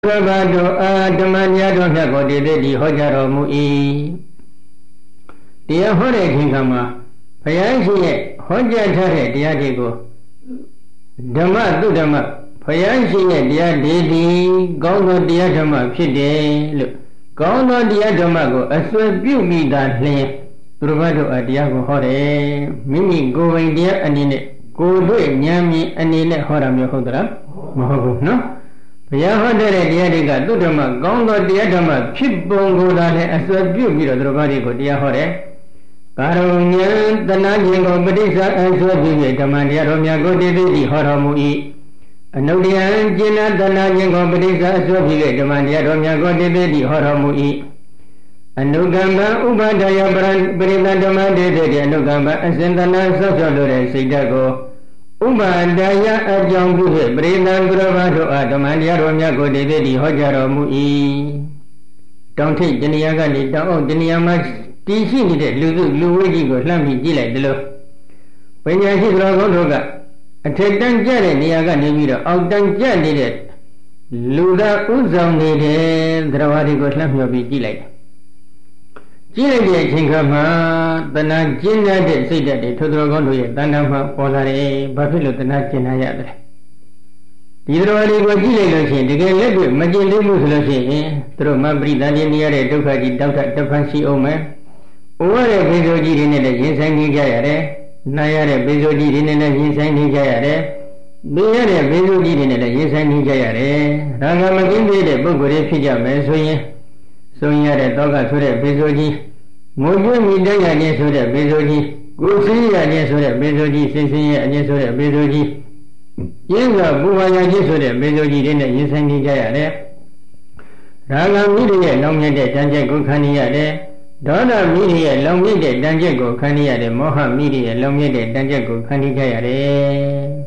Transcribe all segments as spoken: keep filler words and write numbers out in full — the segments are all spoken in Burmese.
Rabado Adamanya Dona di Hojaro Mui Dia Hore Kingama Payansi Hoja Tare Dia Digo Dama Dudama Payansi Dia Didi Gono Dia Dama Pide Gono Dia Damago Aswa Beauty that lay Rabado Adiago Hore Mimi going dear Anine Go do it Yami Anile Horam Yohodra Mahogo no Yahadere Diadiga, Dudama, Gongo Diadama, Chibongo, as well beauty of the body go Diahore. Caronia, the Najingo, Bedisa, as well beauty, Tamandia Romia go di Horamui. Anodia, Gina, the Najingo, Bedisa, as well beauty, Tamandia Romia go di Horamui. Anugamba, Ubadaya Brand, Brida Damade, Anugamba, as in the Nan Social Sidago. Uba daya ajang buhe berinan berawadu adaman ya romya gode di hojaro mui. Don't take jeniaga ni dao jeniamas tisi ni de lugu luweji go lambi jilai delo. Penyashi drago doga. Atetan jare niaga ni biro autan jare de luda uzang ni de drawadi go lambi obi jilai. Jilai dia cingkama tanah jinna de sida de tudrogon do ye tanah ma polare bafilo tanah jinna ya de. Didrawadi go jilai lo sin dege ledu majin ledu lo sin tro ma brida ni ni yare dukha ji dawta tafan si ome. Oware bezo ji ri ne le yin sai ni ja ya de. Na yare bezo ji ri ne le yin sai ni ja ya de. Be yare bezo ji ri ne le yin sai ni ja ya de. Ranga ma kin de de puggol ri phit ja me so yin Sonya de Toga Sure Bezoji, Moju Midaya Nesure Bezoji, Gusia Nesure Bezoji, Sisiya Nesure Bezoji, Yenga Buvaya Nesure Bezoji in the Yisani Jaya, Raga Midia Longede Danjego Kaniade, Dona Midia Longede Danjego Kaniade, Moha Midia Longede Danjego Kanijaya.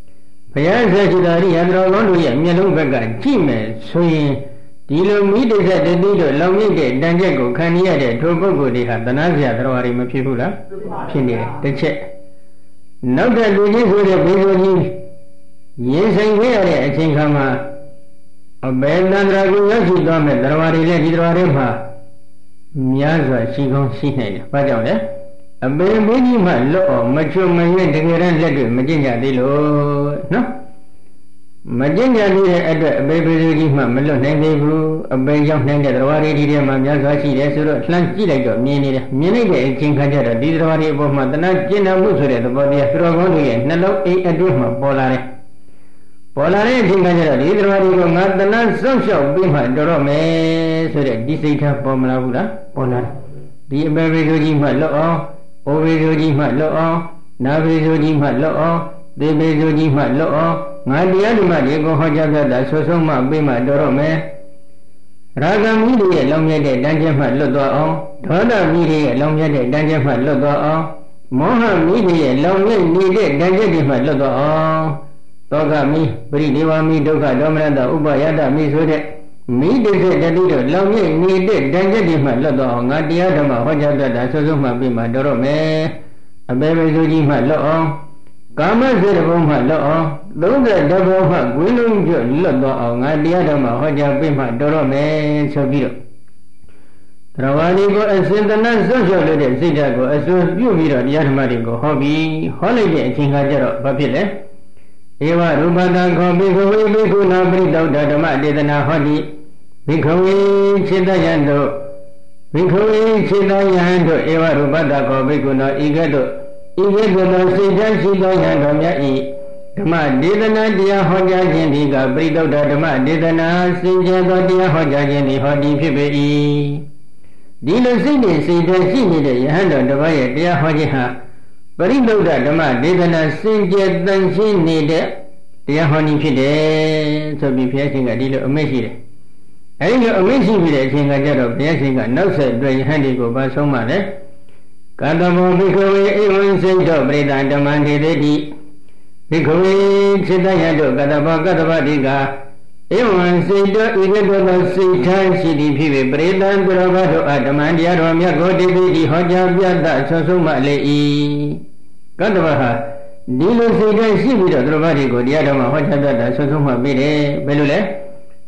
Payasa Chidari Adrogonia, Melunga, Chime, Soy. Dilo mide sa de dilo longide danjego kaniya de thobogo de ha tanasya drawari ma phit bu la phit ne de chetနောက်တဲ့လူကြီးဆိုတဲ့ဘိက္ခုကြီးရင်ဆိုင်ခဲ့ရတဲ့အချိန်ခါမှာအဘယ်တန္တရာကိုရောက်ရှိသွားမဲ့တရားတွေလည်းဒီတရားတွေမှာများစွာရှိကောင်းရှိနိုင်တယ်။ဘာကြောင့်လဲ။အဘယ်ဘိက္ခုမှလွတ်အောင်မချွတ်မရွေ့တကယ်တမ်းလက်တွေမကျင့်ကြသေးလို့နော်။မကျင့်ကြသေးတဲ့အတွက်အပေပေကြီးမှမလွတ်နိုင်သေးဘူးအပေရောက်နိုင်တဲ့တရားတွေဒီထဲမှာများစွာရှိတယ်ဆိုတော့လှမ်းကြည့်လိုက်တော့မြင်နေတယ်မြင်လိုက်တဲ့အချိန်ခါကျတော့ဒီတရားတွေအပေါ်မှာတဏှာကျင့်တော်မှုဆိုတဲ့သဘောတရားသူတော်ကောင်းတွေရဲ့နှလုံးအိမ်အတွင်းမှာပေါ်လာတယ်ပေါ်လာတဲ့အချိန်ခါကျတော့ဒီတရားတွေကိုငါတဏှာစောင့်ရှောက်ပြီးမှတော်တော့မယ်ဆိုတဲ့ဒီစိတ်ထားပေါ်မလာဘူးလားပေါ်လာတယ်ဒီအပေပေကြီးမှလွတ်အောင်အိုပေကြီးမှလွတ်အောင်နာပေကြီးမှလွတ်အောင်သေပေကြီးမှလွတ်အောင်ငါတရားဓမ္မတွေကိုဟောကြားပြတာဆွဆုံးမှပြီးမှတော်တော့မယ်ရာဂမိတွေရဲ့လောင်မြတ်တဲ့တန်ကျက်မှလွတ်သွားအောင်ဒေါသမိတွေရဲ့လောင်မြတ်တဲ့တန်ကျက်မှလွတ်သွားအောင်မောဟမိတွေရဲ့လောင်မြတ်နေတဲ့တန်ကျက်တွေမှလွတ်သွားအောင်သောကမိပရိဒေဝမိဒုက္ခဒေါမနတဥပယတမိဆိုတဲ့မိတိတဲ့တတိတို့လောင်မြတ်နေတဲ့တန်ကျက်တွေမှလွတ်သွားအောင်ငါတရားဓမ္မဟောကြားပြတာဆွဆုံးမှပြီးမှတော်တော့မယ်အပေပေဆိုကြီးမှလွတ်အောင်ကာမစေတဘုံမှလွတ်အောင်သုံးတဲ့တဘောမှဂွင်းလုံးကျွတ်လွတ်တော့အောင်ငါတရားတော်မှာဟောကြားပေးမှတော်တော့မယ်ဆိုပြီးတော့တရားဝါဒီကိုအစင်တနဆွတ်လျှော်လို့တဲ့စိတ်ဓာတ်ကိုအစွန်းပြုပြီးတော့တရားဓမ္မတွေကိုဟောပြီးဟောလိုက်တဲ့အချိန်ခါကျတော့ဘာဖြစ်လဲဧဝရူပတံခောဘိက္ခဝေဘိက္ခုနာပရိတောဒဓမ္မဒေသနာဟောတိဘိက္ခဝေစေတယံတို့ဘိက္ခဝေစေတယံတို့ဧဝရူပတံခောဘိက္ခုနာဤကဲ့သို့ဤကဲ့သို့သောစိတ်ဓာတ်ရှိသောယံတော်မြတ်ဤဓမ္မဒေသနာတရားဟောကြားခြင်းဒီကပရိသုဒ္ဓဓမ္မဒေသနာစင်ကြယ်သောတရားဟောကြားခြင်းဒီဟောဒီဖြစ်ပေ၏ဒီလိုစိတ်နဲ့စိတ်ဓာတ်ရှိနေတဲ့ယဟန်တော်တစ်ပါးရဲ့တရားဟောခြင်းဟာပရိသုဒ္ဓဓမ္မဒေသနာစင်ကြယ်တန်ရှင်းနေတဲ့တရားဟောနည်းဖြစ်တယ်ဆိုပြီးဘုရားရှင်ကဒီလိုအမိန့်ရှိတယ်အဲဒီလိုအမိန့်ရှိပြီးတဲ့အချိန်ကကြတော့ဘုရားရှင်ကနောက်ဆက်တွဲယဟန်တွေကိုပါဆုံးမလဲကတဘောဘိက္ခဝေဧဝံစိတ်တော်ပရိသဓမ္မဒေသေတိဘိက္ခဝေစေတယံတို့ကတဘောကတဗတိကဧဝံစိတ်တော်ဤကဲ့သို့သောစိတ်ထားရှိသည်ဖြစ်ပေပရိသံသူတော်ဘာတို့အဓမ္မတရားတော်မြတ်ကိုတည်ပြီးဟောကြားပြသဆွဆုံးမလေ၏ကတဗဟာဒီလိုစိတ်ထားရှိပြီးတော့သူတော်ဘာတွေကိုတရားတော်မှာဟောကြားပြသဆွဆုံးမပေးတယ်ဘယ်လိုလဲ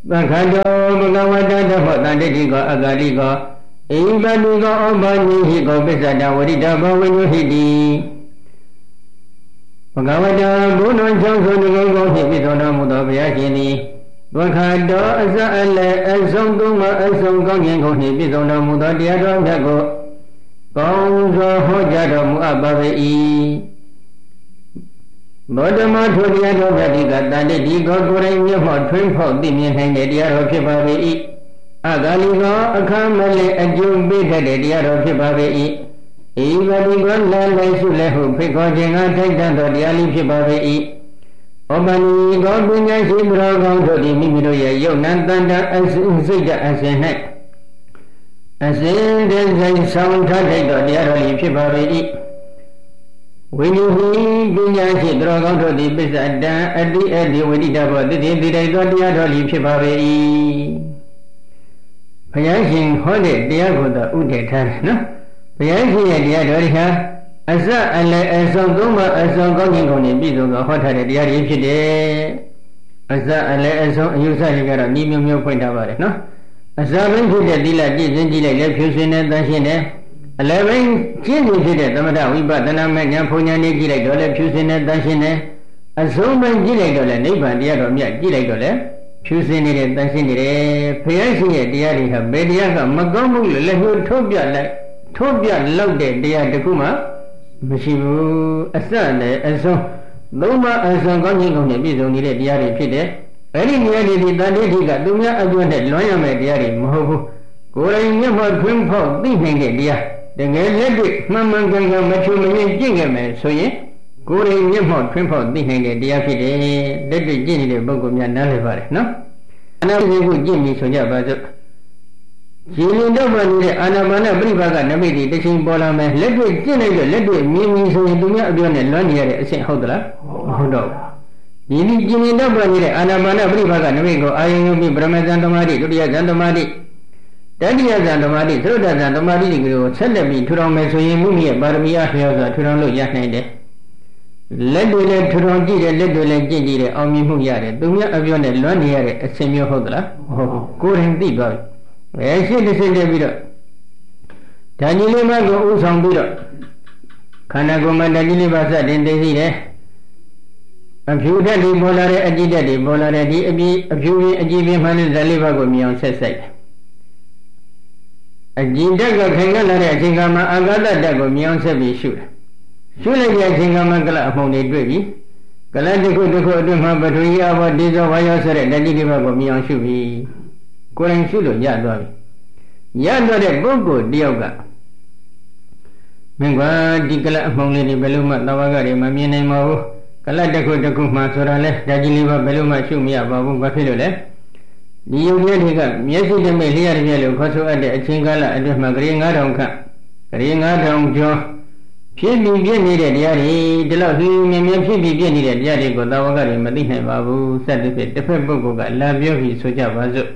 သက္ခတောဘဂဝတတဟောတန္တိကောအဂါလိကောအိပတိကောဩဘာနိဟိကောပစ္စတဝရိတဘဝိနုဟိတိဘဂဝတဘုနောချောင်းဆုံးဒီကုန်းကိုဖြစ်ပြီးတော်မူသောဘုရားရှင်သည်သက္ခတောအစအလအဆုံးသုံးပါအဆုံးကောင်းခြင်းကိုနှင့်ပြည့်စုံတော်မူသောတရားတော်မြတ်ကိုကောင်းစွာဟောကြားတော်မူအပ်ပါ၏ဘောဓမထိုတရားတော်မြတ်ဒီကတန်တိဒီကောကိုယ်တိုင်မျက်မှောက်ထွင်းဖောက်သိမြင်နိုင်တဲ့တရားတော်ဖြစ်ပါ၏အဂါလိကောအခမ်းမလေးအကျိုးပေးတဲ့တရားတော်ဖြစ်ပါ၏ဤဝတိကောလမ်းလိုက်စုလဲဟုဖိတ်ခေါ်ခြင်းကထိုက်တန်သောတရားလေးဖြစ်ပါ၏ဩပဏီကောပညာရှိသူတော်ကောင်းတို့သည်မိမိတို့ရဲ့ယုတ်နံတန်တအစိတ်တအစဉ်၌အစဉ်တည်းဆိုင်ဆောင်ထားတဲ့တရားတော်လေးဖြစ်ပါ၏ဝိနည်းပညာရှိသူတော်ကောင်းတို့သည်ပစ္စတံအတိအတိဝိတိတဘောတတိတိတိုက်သောတရားတော်လေးဖြစ်ပါ၏ဘုရားရှင်ဟောတဲ့တရားကိုတော့ဥတည်ထားတယ်နော်ဘုရားရှင်ရဲ့တရားတော်တွေဟာအစအလယ်အဆုံးသုံးပါအဆုံးကောင်းခြင်းကုန်နေပြည်စုံသောဟောထားတဲ့တရားတွေဖြစ်တယ်အစအလယ်အဆုံးအယူဆတွေကတော့ဤမျိုးမျိုးဖွင့်ထားပါတယ်နော်အစပိုင်းဖြစ်တဲ့သီလပြည့်စုံကြည့်လိုက်လဲဖြူစင်တဲ့တန်ရှင်းတဲ့အလယ်ပိုင်းကျင့်စဉ်ဖြစ်တဲ့သမထဝိပဿနာမဲ့ဉာဏ်ဖုန်ဉာဏ်လေးကြည့်လိုက်တော့လဲဖြူစင်တဲ့တန်ရှင်းတဲ့အဆုံးပိုင်းကြည့်လိုက်တော့လဲနိဗ္ဗာန်တရားတော်မြတ်ကြည့်လိုက်တော့လဲဖြူစင်နေတဲ့တန်ရှင်းနေတယ်ဘုရားရှင်ရဲ့တရားတွေဟာဘယ်တရားကမကောင်းဘူးလို့လက်ညှိုးထုတ်ပြလိုက်ထုတ်ပြလောက်တဲ့တရားတစ်ခုမှမရှိဘူးအစနဲ့အဆုံးသုံးပါအဆုံးကောင်းခြင်းကုန်နဲ့ပြည့်စုံနေတဲ့တရားတွေဖြစ်တယ်အဲ့ဒီတရားတွေဒီတန်တိဋ္ဌိကသူများအကျွမ်းနဲ့လွန်ရမယ့်တရားတွေမဟုတ်ဘူးကိုယ်တိုင်မျက်မှောက်ထွင်းဖောက်သိနိုင်တဲ့တရားတကယ်လက်တွေ့မှန်မှန်ကန်ကန်မချူမငင်းကြည့်ခဲ့မယ်ဆိုရင်ကိုယ်တိုင်မျက်မှောက်ထွင်းဖောက်သိနိုင်တဲ့တရားဖြစ်တယ်လက်တွေ့ကြည့်နေတဲ့ပုဂ္ဂိုလ်များနားလည်ပါတယ်နော်အနာပိကိုကြည့်ပြီးဆိုကြပါစို့ခြေလင်းတော့မှနေတဲ့အာနာပါနပြိပါကနမိတ်တွေတစ်ချိန်ပေါ်လာမယ်လက်တွေ့ကျင့်လိုက်တော့လက်တွေ့မြင်မြင်ဆိုရင်သူများအပြောနဲ့လွမ်းနေရတဲ့အဆင့်ဟုတ်သလားမဟုတ်တော့ဘူးဒီဒီခြေလင်းတော့မှနေတဲ့အာနာပါနပြိပါကနမိတ်ကိုအာယုံပြီးပရမဇန်သမာဓိဒုတိယဇန်သမာဓိတတိယဇန်သမာဓိသုတ္တဇန်သမာဓိတွေကိုဆက်လက်ပြီးထူထောင်မယ်ဆိုရင်မိမိရဲ့ပါရမီအလျော်စွာထူထောင်လို့ရနိုင်တယ်လက်တွေလည်းထူထောင်ကြည့်တယ်လက်တွေလည်းကြည့်ကြည့်တယ်အောင်မြင်မှုရတယ်သူများအပြောနဲ့လွမ်းနေရတဲ့အဆင့်မျိုးဟုတ်သလားမဟုတ်ဘူးကိုယ်ရင်သိသွားပြီအဲရှိတစ်စိတ်တည်းပြီးတော့ဓာကြီးလေးပါးကိုဥဆောင်ပြီးတော့ခန္ဓာကိုယ်မှာဓာကြီးလေးပါးစတင်သိသိတယ်အဖြူဓာတ်တွေပေါ်လာတဲ့အကြည့်ဓာတ်တွေပေါ်လာတဲ့ဒီအပြည့်အဖြူပြင်းအကြည့်ပြင်းမှလည်းဓာတ်လေးပါးကိုမြင်အောင်ဆက်စိုက်တယ်အကြည့်ဓာတ်ကခိုင်ခန့်လာတဲ့အချိန်ကမှအာဂတဓာတ်ကိုမြင်အောင်ဆက်ပြီးရှုတယ်ရှုလိုက်တဲ့အချိန်ကမှကလအမှုန်တွေတွေ့ပြီးကလတစ်ခုတစ်ခုအတွင်းမှာပထဝီအဘောဒေဇောဝါယောဆိုတဲ့ဓာတ်ကြီးလေးပါးကိုမြင်အောင်ရှုပြီးကိုယ်တိုင်ရှုလို့ရသွားပြီရသွားတဲ့ပုဂ္ဂိုလ်တယောက်ကမင်းကဒီကလအမှုန်လေးတွေဘယ်လိုမှသဘာဝတွေမမြင်နိုင်ပါဘူးကလတစ်ခုတစ်ခုမှဆိုတာလဲဓာတ်ကြီးလေးပါဘယ်လိုမှရှုမရပါဘူးဘာဖြစ်လို့လဲဒီယုတ်လေးတွေကမျက်စိတမိတ်လျှက်ရပြည့်လို့ခေါ်ဆိုအပ်တဲ့အချိန်ကာလအတွင်းမှာဂရေငါးထောင်ခန့်ဂရေငါးထောင်ကျော်ဖြစ်ပြီးပြည့်နေတဲ့တရားတွေဒီလောက်ဒီမြင်မြင်ဖြစ်ပြီးပြည့်နေတဲ့တရားတွေကိုသဘာဝတွေမသိနိုင်ပါဘူးစသဖြင့်တစ်ဖက်ပုဂ္ဂိုလ်ကလာပြောပြီးဆိုကြပါစို့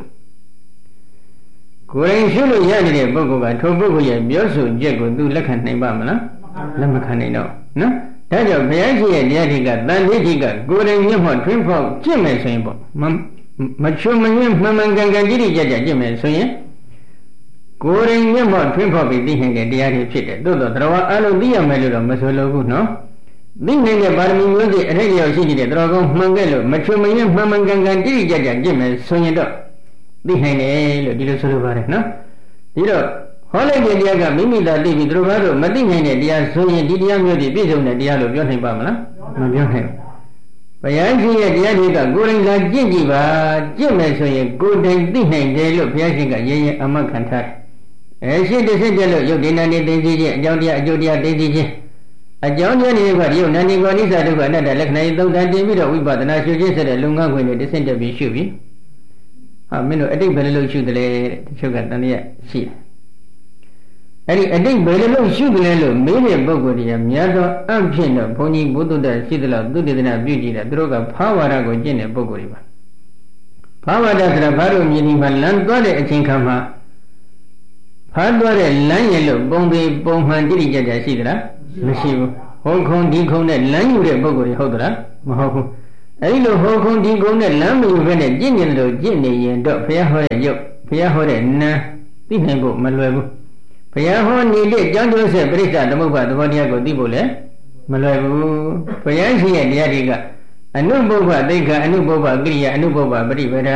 ကိုယ်ရင်ရှုလို့ရနေတဲ့ပုဂ္ဂိုလ်ကထိုပုဂ္ဂိုလ်ရဲ့ပြောဆိုချက်ကိုသူလက်ခံနိုင်ပါမလားလက်မခံနိုင်တော့နော်ဒါကြောင့်ဘုရားရှိခိုးတရားတွေကတန်ဋိဋ္ဌိကကိုယ်ရင်မျက်မှောက်ထွင်းဖောက်ကျင့်မယ်ဆိုရင်ပေါ့မချွတ်မငင်းမှန်မှန်ကန်ကန်တိတိကျကျကျင့်မယ်ဆိုရင်ကိုယ်ရင်မျက်မှောက်ထွင်းဖောက်ပြီးသိနိုင်တဲ့တရားတွေဖြစ်တယ်သို့တော့တရားအလုံးသိရမယ်လို့တော့မဆိုလိုဘူးနော်သိနိုင်တဲ့ပါရမီမျိုးတွေအထက်ရောက်ရှိနေတဲ့တရားကောင်းမှန်ခဲ့လို့မချွတ်မငင်းမှန်မှန်ကန်ကန်တိတိကျကျကျင့်မယ်ဆိုရင်တော့သိနိုင်တယ်လို့ဒီလိုဆိုလိုပါတယ်နော်ဒီတော့ဟောလိုက်တဲ့တရားကမိမိသာသိပြီးသူတို့ဘာလို့မသိနိုင်တဲ့တရားဆိုရင်ဒီတရားမျိုးတွေပြည့်စုံတဲ့တရားလို့ပြောနိုင်ပါမလားမပြောနိုင်ဘူးဘုရားရှင်ရဲ့တရားတွေကကိုယ်တိုင်သာကြည့်ကြည့်ပါကြည့်မယ်ဆိုရင်ကိုယ်တိုင်သိနိုင်တယ်လို့ဘုရားရှင်ကရဲရဲအမှတ်ခံထားတယ်အဲရှိတစ်စိတ်တည်းလို့ယုတ်ဒီနာနေသိသိချင်းအကြောင်းတရားအကျိုးတရားသိသိချင်းအကြောင်းတရားတွေကယုတ်နာနေကောနိစ္စဒုက္ခအနတ္တလက္ခဏာသုံးတန်တင်ပြီးတော့ဝိပဿနာရှုခြင်းဆိုတဲ့လုံငန်းခွင်တွေတစ်စိတ်တက်ပြီးရှုပြီးဟာမင်းတို့အတိတ်ဘယ်လိုလုပ်ရှုတယ်လဲတချို့ကတန်ရရှိတယ်အဲ့ဒီအတိတ်ဘယ်လိုလုပ်ရှုတယ်လဲလို့မေးတဲ့ပုဂ္ဂိုလ်တွေကများသောအဖြစ်တော့ဘုန်းကြီးဘုဒ္ဓတရှိသလားသူတည်တနာပြုကြည့်တယ်သူတို့ကဖာဝါဒကိုကျင့်တဲ့ပုဂ္ဂိုလ်တွေပါဖာဝါဒဆိုတာဘာလို့မြင်ဒီမှာလမ်းသွားတဲ့အချိန်ခါမှာဖားသွားတဲ့လမ်းရင်လို့ပုံပေပုံမှန်တိတိကျကျရှိသလားမရှိဘူးဟောခုံဒီခုံနဲ့လမ်းယူတဲ့ပုဂ္ဂိုလ်တွေဟုတ်သလားမဟုတ်ဘူးအဲဒီလိုဟောခုံဒီကုံနဲ့လမ်းမယူဘဲနဲ့ကြင့်နေလို့ကြင့်နေရင်တော့ဘုရားဟောတဲ့ရုပ်ဘုရားဟောတဲ့နာသိနိုင်ဖို့မလွယ်ဘူးဘုရားဟောနေတဲ့ကြောင်းကျိုးဆက်ပရိစ္ဆသမုပ္ပါသဘောတရားကိုသိဖို့လည်းမလွယ်ဘူးဘုရားရှိရဲ့တရားတွေကအနုပုပ္ပသိက္ခာအနုပုပ္ပကိရိယာအနုပုပ္ပပရိပဒါ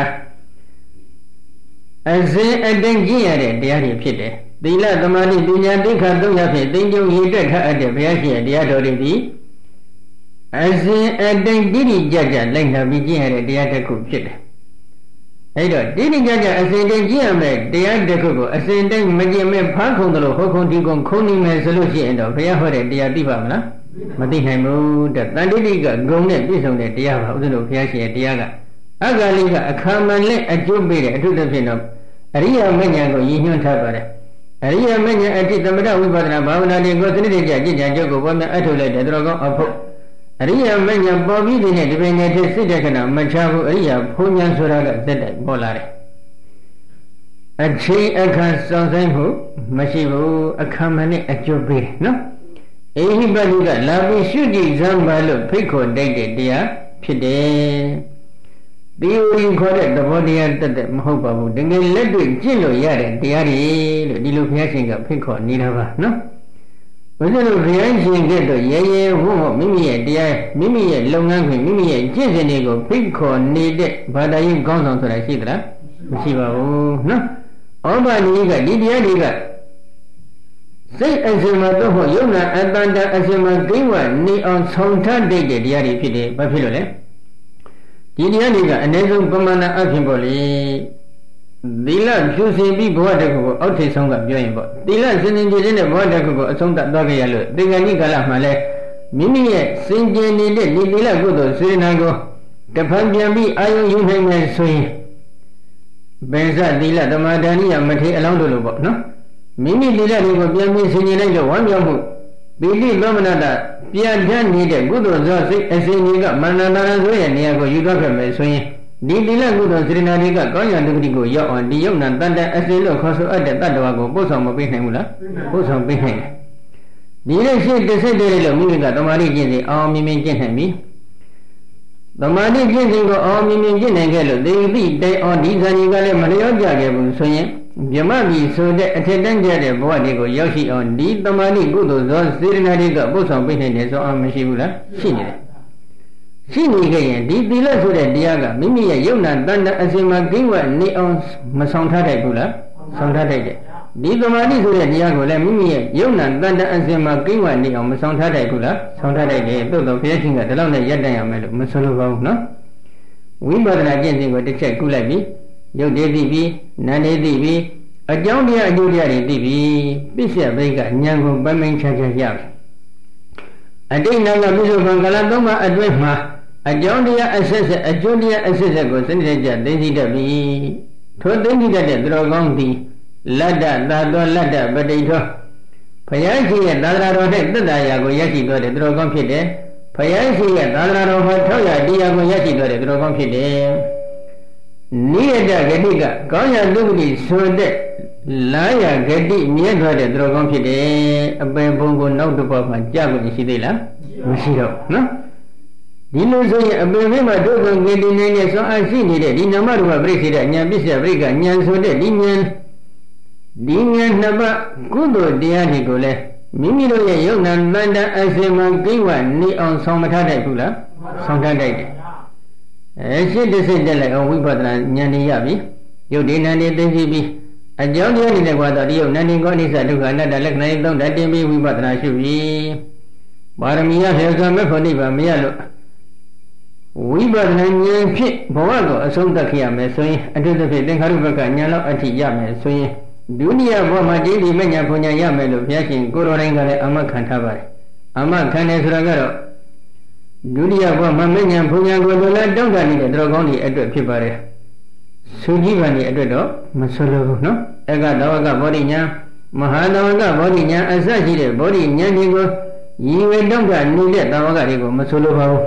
အစဉ်အတိုင်းကြည့်ရတဲ့တရားတွေဖြစ်တယ်သီလသမာဓိပညာသိက္ခာသုံးရပ်ဖြင့်သိဉ္ဇုံရည်တွက်ထားတဲ့ဘုရားရှိရဲ့တရားတော်တွေသည်အစဉ်အတိုင်းတိတိကျကျလိုက်နာပြီးကြည့်ရတဲ့တရားတစ်ခုဖြစ်တယ်အဲ့တော့တိတိကျကျအစဉ်တိုင်းကြည့်ရမယ်တရားတစ်ခုကိုအစဉ်တိုင်းမကြည့်မဲ့ဖားခုံတယ်လို့ဟောခုံဒီကုံခုံနေမယ်ဆိုလို့ရှိရင်တော့ဘုရားဟောတဲ့တရားသိပါမလားမသိနိုင်ဘူးတဲ့တန်တိတိကဂုံနဲ့ပြည့်စုံတဲ့တရားပါဥဒ္ဓလို့ဘုရားရှိရဲ့တရားကအဂါလိကအခါမှန်နဲ့အကျိုးပေးတဲ့အထုသဖြင့်တော့အရိယာမဉ္ဇဉ်ကိုရည်ညွှန်းထားပါတယ်အရိယာမဉ္ဇဉ်အတိသမထဝိပဿနာဘာဝနာတွေကိုစနစ်တကျကြည်ကြံကြုတ်ကိုပေါ်များအထုလိုက်တဲ့တော်ကောင်းအဖို့အရိယာမဉ္ဇဉ်ပေါ်ပြီးတဲ့ဒီပင်နဲ့တည်းစိတ်တခဏမချဘူးအရိယာဘုံညာဆိုတာကသက်တိုက်ပေါ်လာတယ်အချိန်အခါစောင့်ဆိုင်မှုမရှိဘူးအခါမှန်နဲ့အကျိုးပေးနော်အေဟိပတိကလာပြီးရှုကြည့်စမ်းပါလို့ဖိတ်ခေါ်တိုက်တဲ့တရားဖြစ်တယ်ဒီဝင်ခေါ်တဲ့သဘောတရားတက်တဲ့မဟုတ်ပါဘူးတကယ်လက်တွေ့ကျင့်လို့ရတဲ့တရားတွေလို့ဒီလိုဘုရားရှင်ကဖိတ်ခေါ်နေတာပါနော်ဘုရားတို့ဘုရားရှင်ကတော့ရဲရဲဝုံဝမိမိရဲ့တရားမိမိရဲ့လုပ်ငန်းခွင်မိမိရဲ့ကျင့်စဉ်တွေကိုဖိတ်ခေါ်နေတဲ့ဘာသာရေးကောင်းဆောင်ဆိုတာရှိသလားမရှိပါဘူးနော်ဩဘာနိကဒီတရားတွေကစိတ်အစဉ်မှာတော့ဟောယုံနာအတ္တတအစဉ်မှာကိဝနေအောင်ဆောင်ထတဲ့တရားတွေဖြစ်တယ်ဘာဖြစ်လို့လဲဒီတရားတွေကအနည်းဆုံးပမာဏအဖြစ်ပေါ့လေသီလဖြူစင်ပြီးဘဝတစ်ခုကိုအောက်ထိပ်ဆုံးကပြောရင်ပေါ့သီလစင်စင်ကြည်တဲ့ဘဝတစ်ခုကိုအဆုံးသတ်သွားကြရလို့သင်္ကန်းကြီးကာလမှာလဲမိမိရဲ့စင်ကြယ်နေတဲ့ဒီသီလကုသိုလ်စေနာကိုတဖန်ပြန်ပြီးအာယုံယူနိုင်မယ်ဆိုရင်ဗေဇသီလသမာဓိယမထေအလောင်းတို့လိုပေါ့နော်မိမိသီလတွေကိုပြန်ပြီးဆင်ခြင်လိုက်လို့ဝမ်းမြောက်မှုပီတိသောမနတပြန်တတ်နေတဲ့ကုသိုလ်သောစိတ်အစဉ်ကြီးကမန္တနာဆိုရဲ့နေရာကိုယူသွားခဲ့မယ်ဆိုရင်ဒီသီလကုသိုလ်စေနာတွေကကောင်းရတုတိကိုရောက်အောင်ဒီယုံနာတန်တဲ့အစဉ်လို့ခေါ်ဆိုအပ်တဲ့တတ္တဝါကိုပို့ဆောင်မပေးနိုင်ဘူးလားပို့ဆောင်ပေးနိုင်တယ်ဒီလိုရှိတစ်စိတ်တည်းလို့မိမိကသမာဓိကျင့်စဉ်အောင်မြင်မြင်ကျင့်နိုင်ပြီသမာဓိကျင့်စဉ်ကိုအောင်မြင်မြင်ကျင့်နိုင်ခဲ့လို့ဒီတိတိုင်အောင်ဒီဇာတိကလည်းမလျော့ကြခဲ့ဘူးဆိုရင်မြမပြီဆိုတဲ့အထက်တန်းကျတဲ့ဘဝတွေကိုရောက်ရှိအောင်ဒီသမာဓိကုသိုလ်သောစေတနာတွေကပို့ဆောင်ပေးနိုင်တယ်ဆိုအောင်မရှိဘူးလားရှိနေတယ်ရှိနေခဲ့ရင်ဒီသီလဆိုတဲ့တရားကမိမိရဲ့ယုံနာတန်တဲ့အစဉ်မှာကိဝတ်နေအောင်မဆောင်ထားနိုင်ဘူးလားဆောင်ထားနိုင်တယ်ဒီသမာဓိဆိုတဲ့တရားကိုလည်းမိမိရဲ့ယုံနာတန်တဲ့အစဉ်မှာကိဝတ်နေအောင်မဆောင်ထားနိုင်ဘူးလားဆောင်ထားနိုင်တယ်သို့တော့ဘုရားရှင်ကဒီလောက်နဲ့ရပ်တန့်ရမယ်လို့မဆိုလိုပါဘူးနော်ဝိပဿနာကျင့်စဉ်ကိုတစ်ချက်ကူးလိုက်ပြီရုပ်တည်သိပြီနာနေသိပြီအကြောင်းတရားအကျိုးတရားတွေသိပြီပစ္စယဘိကဉာဏ်ကိုပမိုင်းချာချာရပြီအတိတ်နာကပြစ္ဆုတ်ကံကလသုံးပါးအတွင်းမှာအကြောင်းတရားအဆက်ဆက်အကျိုးတရားအဆက်ဆက်ကိုစနစ်တကျသိသိတတ်ပြီထိုသိသိတတ်တဲ့သူတော်ကောင်းသည်လတ္တသာတော်လတ္တပဋိထောဘုရားရှိရဲ့သာသနာတော်နဲ့တတ္တရာကိုရရှိတော်တဲ့သူတော်ကောင်းဖြစ်တယ်ဘုရားရှိရဲ့သာသနာတော်မှာထောက်ရတရားကိုရရှိတော်တဲ့သူတော်ကောင်းဖြစ်တယ်နိယတဂတိကကောင်းရသုဂတိဆိုတဲ့လာရဂတိမြဲသွားတဲ့သူတော်ကောင်းဖြစ်တယ်အပင်ဘုံကိုနောက်တစ်ပတ်မှကြာကိုရှိသေးလားမရှိတော့နော်ဒီလိုဆိုရင်အပင်ဘင်းမှာဒုက္ခငြိတည်နေတဲ့ဆွမ်းအားရှိနေတဲ့ဒီနာမရူပပရိစ္ဆေဒဉာဏ်ပစ္စယပရိက္ခဉာဏ်ဆိုတဲ့ဒီဉာဏ်ဒီဉာဏ်နှစ်ပါးကုသိုလ်တရားတွေကိုလည်းမိမိတို့ရဲ့ယုံနာတန်တအစဉ်မှာကိဝနေအောင်ဆောင်မထားနိုင်ဘူးလားဆောင်ထားနိုင်တယ်အဲရှင်းတစ်စိတ်တက်လိုက်အောင်ဝိပဿနာဉာဏ်ရပြီယုတ်ဒီနန္ဒီသိသိပြီးအကြောင်းတရားနေတဲ့ကွာတော့ဒီယုတ်နန္ဒီကောအိစ္ဆဒုက္ခအနတ္တလက္ခဏာသုံးဓာတ်တင်ပြီးဝိပဿနာရှုပြီးပါရမီရဖြေကမဲ့ဖို့နိဗ္ဗာန်မရလို့ဝိပဿနာဉာဏ်ဖြင့်ဘဝကိုအဆုံးသတ်ခဲ့ရမယ်ဆိုရင်အတုတ္တဖြစ်သင်္ခါရုပ္ပကဉာဏ်လောက်အထိရမယ်ဆိုရင်ဒုတိယဘဝမှာတိတိမဉ္ဇဉ်ဘုံဉာဏ်ရမယ်လို့ဘုရားရှင်ကိုရောတိုင်းကလည်းအာမခံထားပါတယ်အာမခံတယ်ဆိုတာကတော့ဒုတိယဘဝမှာမဉ္ဇဉ်ဘုံဉာဏ်ကိုလိုလားတောင်းတနေတဲ့တော်ကောင်းတွေအတွက်ဖြစ်ပါတယ်သုကြီးပန်တွေအတွက်တော့မဆိုလိုဘူးနော်ဧကတောကဘောဓိဉာဏ်မဟာတောကဘောဓိဉာဏ်အစရှိတဲ့ဘောဓိဉာဏ်တွေကိုရည်ဝေတောင်းတနေတဲ့တောကတွေကိုမဆိုလိုပါဘူး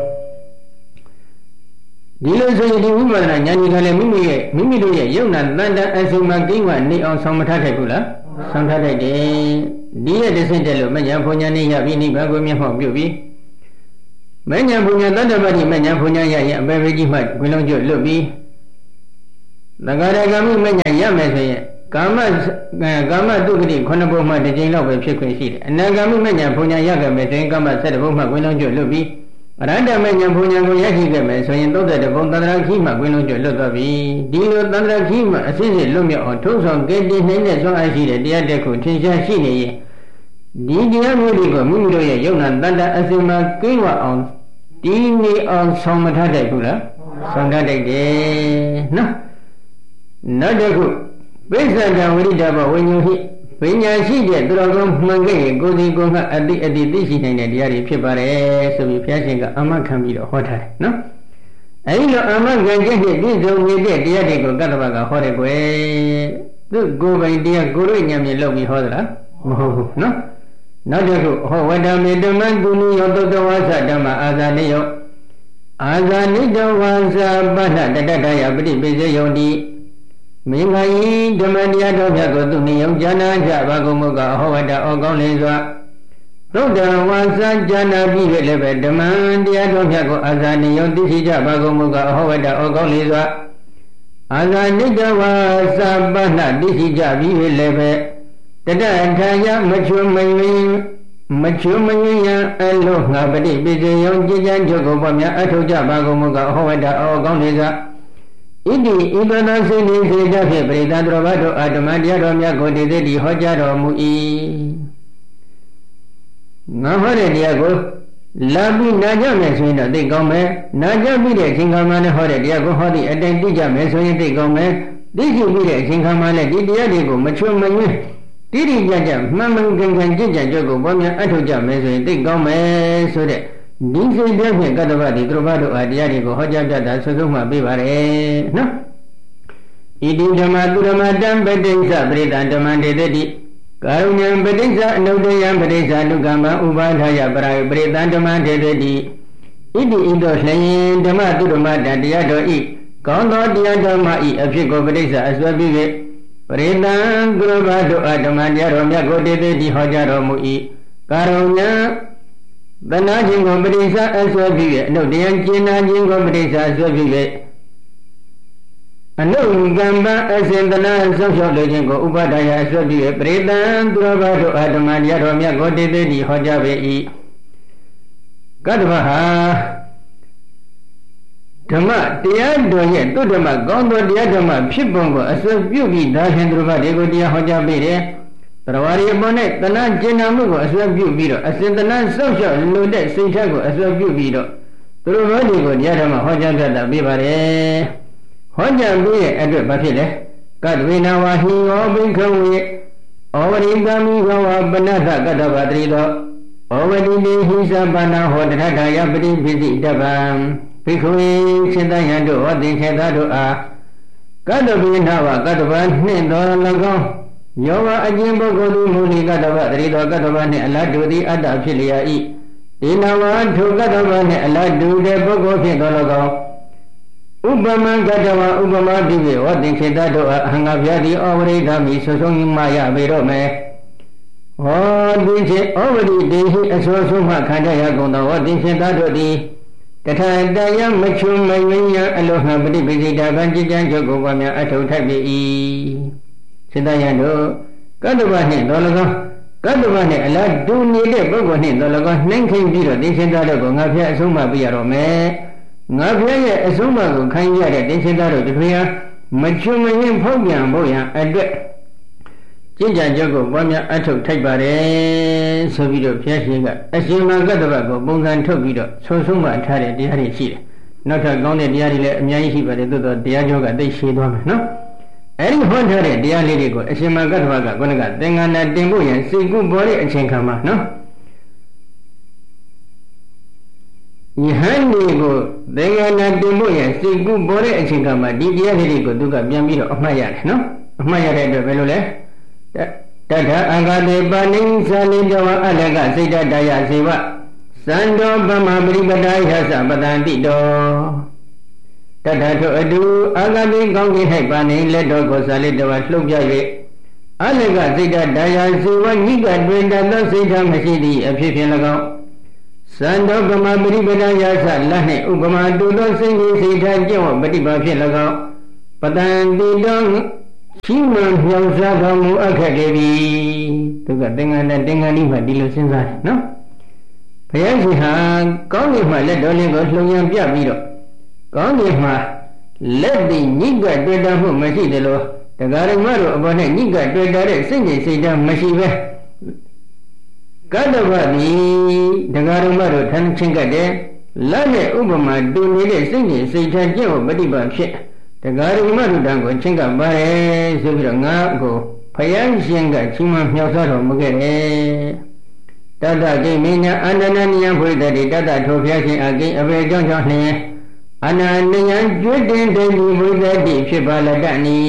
ဒီလိုဆိုရင်ဒီဝိပဿနာဉာဏ်ကြီးကလည်းမိမိရဲ့မိမိတို့ရဲ့ယုံနာတန်တအစုံမှာကိဝနေအောင်ဆောင်မထားခဲ့ဘူးလားဆောင်ထားလိုက်တယ်ဒီရဲ့တစ်ဆင့်တည်းလို့မဉ္ဇဉ်ဘုံဉာဏ်နဲ့ရပြီးနိဗ္ဗာန်ကိုမျက်မှောက်ပြုပြီးမညာဘုညာတတ္တပတိမညာဘုညာရရင်အပေပေကြီးမှခွင်လုံးကျွတ်လွတ်ပြီးသက္ကာရကမိမညာရမယ်ဆိုရင်ကာမကာမတုဂတိခုနှစ်ဘုံမှတစ်ကြိမ်လောက်ပဲဖြစ်ခွင့်ရှိတယ်အနာဂမိမညာဘုညာရခဲ့မယ်ဆိုရင်ကာမဆက်တဘုံမှခွင်လုံးကျွတ်လွတ်ပြီးအရဟတမညာဘုညာကိုရရှိခဲ့မယ်ဆိုရင်သုတ္တတဘုံသန္တရာခိမှခွင်လုံးကျွတ်လွတ်သွားပြီဒီလိုသန္တရာခိမှအစစ်စစ်လွတ်မြောက်အောင်ထုံးဆောင်ကဲတည်နိုင်တဲ့ဆွမ်းအားရှိတဲ့တရားတစ်ခုထင်ရှားရှိနေရင်ဒီတရားမျိုးတွေကိုမိမိတို့ရဲ့ယုံနာတတ္တအစင်မှာကိဝအောင်ဒီနေအောင်ဆောင်မထားတတ်ဘူးလားဆောင်တတ်တယ်နော်နောက်တစ်ခုပိဿန္တဝိရိဒဘဝိညာဉ်ဟိပညာရှိတဲ့သူတော်ကောင်းမှန်ခဲ့ရင်ကိုယ်စီကိုယ်ကအတိအတိသိရှိနိုင်တဲ့တရားတွေဖြစ်ပါတယ်ဆိုပြီးဘုရားရှင်ကအမှတ်ခံပြီးတော့ဟောထားတယ်နော်အဲဒီလိုအမှတ်ခံချက်နဲ့ပြည့်စုံနေတဲ့တရားတွေကိုကတ္တဗကဟောတယ်ကွယ်သူကိုယ်ပိုင်တရားကိုယ်ရဲ့ဉာဏ်မြင်လောက်ပြီးဟောသလားမဟုတ်ဘူးနော်နောက်တစ်ခုဟောဝတ္တမေတ္တမံကုဏိယောသုတ္တဝါသဓမ္မအာဇာနိယောအာဇာနိတဝါစာပဏ္ဏတတ္တယပฏิပိစေယုံတိမင်္ဂယိဓမ္မတရားတော်မြတ်ကိုသူနိယုံဉာဏကြဘာကုန်မူကအဟောဝတ္တဩကောင်းလင်းစွာသုတ္တဝါစာဉာဏပြီးပြီလည်းပဲဓမ္မတရားတော်မြတ်ကိုအာဇာနိယုံသိရှိကြဘာကုန်မူကအဟောဝတ္တဩကောင်းလင်းစွာအာဇာနိတဝါစာပဏ္ဏသိရှိကြပြီးပြီလည်းပဲတတထာယမချွမယင်မချွမယင်ယအလောငါပฏิပိစေယုံကြည်ကြံကြုတ်ကိုပေါ်များအထောက်ကြပါကုန်မူကအဟောဝတ္တဩကောင်းလင်းစွာဣတိဣပနာစေနေစေတဖြင့်ပရိသတ်တော်ဘတို့အာဓမ္မတရားတော်မြတ်ကိုတည်သည်ဟောကြားတော်မူ၏ငါဟောတဲ့တရားကိုလာပြီးနာကြမယ်ဆိုရင်တော့သိကောင်းမယ်နာကြပြီးတဲ့အချိန်ခါမှလည်းဟောတဲ့တရားကိုဟောသည့်အတိုင်းသိကြမယ်ဆိုရင်သိကောင်းမယ်သိရှိပြီးတဲ့အချိန်ခါမှလည်းဒီတရားတွေကိုမချွတ်မငွေ့တိတိကျကျမှန်မှန်ကန်ကန်ကြည်ကြံကြုတ်ကိုပေါ်များအထောက်ကြမယ်ဆိုရင်သိကောင်းမယ်ဆိုတဲ့ဒီစိတ်ပြည့်ဖြင့်ကတ္တဗတိသူတော်ဘာတို့အားတရားတွေကိုဟောကြားပြတာဆွဆုံးမှပြပါတယ်နော်ဣတိဓမ္မသူဓမ္မတံပဋိစ္စပရိသံဓမ္မတေတိကာရုဏံပဋိစ္စအနုတ္တယံပဋိစ္စဒုက္ခမဥပါဒယပရာယပရိသံဓမ္မတေတိဣတိဣတောလျင်ဓမ္မသူဓမ္မတံတရားတော်ဤကောင်းသောတရားတော်မှဤအဖြစ်ကိုပဋိစ္စအစွဲပြု၍ပရိသံသူတော်ဘာတို့အားဓမ္မတရားတော်မြတ်ကိုတေတိဟောကြားတော်မူ၏ကာရုဏံသနာခြင်းကိုပရိစ္ဆာအစွဲပြု၍အနုတ္တယံကျင်နာခြင်းကိုပရိစ္ဆာအစွဲပြု၍အနုကမ္ပအစင်တနာဆောက်ရှောက်လေခြင်းကိုဥပါဒယအစွဲပြု၍ပရိသံသူတော်ဘာတို့အာဓမ္မတရားတော်မြတ်ကိုတည်တည်ဟောကြားပေ၏ကတ္တဗဟာဓမ္မတရားတော်ရဲ့တုဒ္ဓမကောင်းသောတရားဓမ္မဖြစ်ပုံကိုအစွဲပြုပြီးဒါရှင်သူတော်ဘာတွေကိုတရားဟောကြားပေတယ်သရဝရီအပေါ်နဲ့တဏှာကျင်နာမှုကိုအစွဲပြုပြီးတော့အစင်တဏှာဆောက်ရှောက်လို့တဲ့စိတ်ဓာတ်ကိုအစွဲပြုပြီးတော့သူတို့ဘာတွေကိုတရားဓမ္မဟောကြားပြတာပြပါတယ်ဟောကြားပြီးရဲ့အတွက်ဘာဖြစ်လဲကတ္တဝေနဝါဟိယောဘိခဝေဩဝရိကမိဘဝပနသကတ္တဗတရိသောဩဝတိတိဟိသပါဏဟောတထထာယပတိပိစိတဗံဘိခဝေရှင်သယံတို့ဟောသင်္ခေသတို့အားကတ္တဝေနဝါကတ္တဗနှင့်တော်၎င်းယောဝအကျဉ်ပုဂ္ဂိုလ်သည်မူလီကတ္တဗတရိသောကတ္တဗနှင့်အလတ်တူသည်အတ္တဖြစ်လျာ၏ဒီနဝထိုကတ္တဗနှင့်အလတ်တူတဲ့ပုဂ္ဂိုလ်ဖြစ်တော်၎င်းဥပမံကတ္တဗဥပမာပြု၍ဟောသင်္ခေတတို့အဟံငါဗျာတိဩဝရိဓမ္မိဆွဆုံးမှရပေတော့မယ်ဟောသင်္ခေဩဝရိတေဟိအဆွဆုံးမှခံရရကုန်သောဟောသင်္ခေတတို့သည်တထတယမချွမယင်ယအလောဟံပฏิပိစိတာဗံကြည်ကြံချုပ်ကိုပါများအထုထိုက်ပေ၏စေတယံတို့ကတ္တဗနှင့်တော်၎င်းကတ္တဗနှင့်အလားတူနေတဲ့ပုဂ္ဂိုလ်နှင့်တော်၎င်းနှိမ့်ခိပြီးတော့သင်္ခေတတို့ကိုငါဖျက်အဆုံးမပြရတော့မယ်ငါဖျက်ရဲ့အဆုံးမကိုခံရတဲ့သင်္ခေတတို့တပြားမချွမယင်ဖောက်ပြန်ဖို့ရန်အတွက်ကြည်ကြံချုပ်ကိုပွားများအထုထိုက်ပါတယ်ဆိုပြီးတော့ဘုရားရှင်ကအရှင်မကတ္တဗကိုပုံစံထုတ်ပြီးတော့ဆုံးဆုံးမထားတဲ့တရားတွေရှိတယ်နောက်ထပ်ကောင်းတဲ့တရားတွေလည်းအများကြီးရှိပါတယ်သို့တော့တရားကျော်ကသိရှည်သွားမယ်နော်အဲ့ဒီဟောထားတဲ့တရားလေးတွေကိုအရှင်မကတ္တဗကခုနကသင်္ကန်းနဲ့တင်ဖို့ရန်စိတ်ကူပေါ်တဲ့အချိန်ခါမှာနော်ယဟန်ဒီကိုသင်္ကန်းနဲ့တင်ဖို့ရန်စိတ်ကူပေါ်တဲ့အချိန်ခါမှာဒီတရားလေးတွေကိုသူကပြန်ပြီးတော့အမှတ်ရတယ်နော်အမှတ်ရတဲ့အတွက်ဘယ်လိုလဲတထအင်္ဂတေပါဏိသလိတဝအလကစိတ်တတယဇေဝသံတောပမပရိပဒာယသပတံတိတောတထထုအတူအာဂတိကောင်းကင်၌ပါနေလက်တော်ကိုဇာလိတဝလှုပ်ပြ၍အလကစိတ်တတယဇေဝညိကတွင်တသောစိတ်ဓာမရှိသည့်အဖြစ်ဖြင့်၎င်း Sando Gama Puribada Lane Ugama Dudo Singhi Sita Jawa Patiba Filagao Patan Didong Chiman Yosagamu Akadevi Tuga Dengan dan Dengan Lima di Lusinsa no Payasiha Kau ni ma let dole go Sluyang Pia Biro Kau ni ma let di Niga Dweda Hu Masi de lo Tagara Maru Abone Niga Dweda Re Singhi Sita Masi Ve Kadavadi Tagara Maru Tan Chingade Lane Ubama Duni De Singhi Sita Jawa Patiba Fit Tagara Maru Dango Chinga Bare Subiranga Go Payasianga Chima Yosaro Mugere Tata Gamina Ananania Purita Tata Tofiasin again a very young man. Anania Jordan Daily Purita Shibala Dani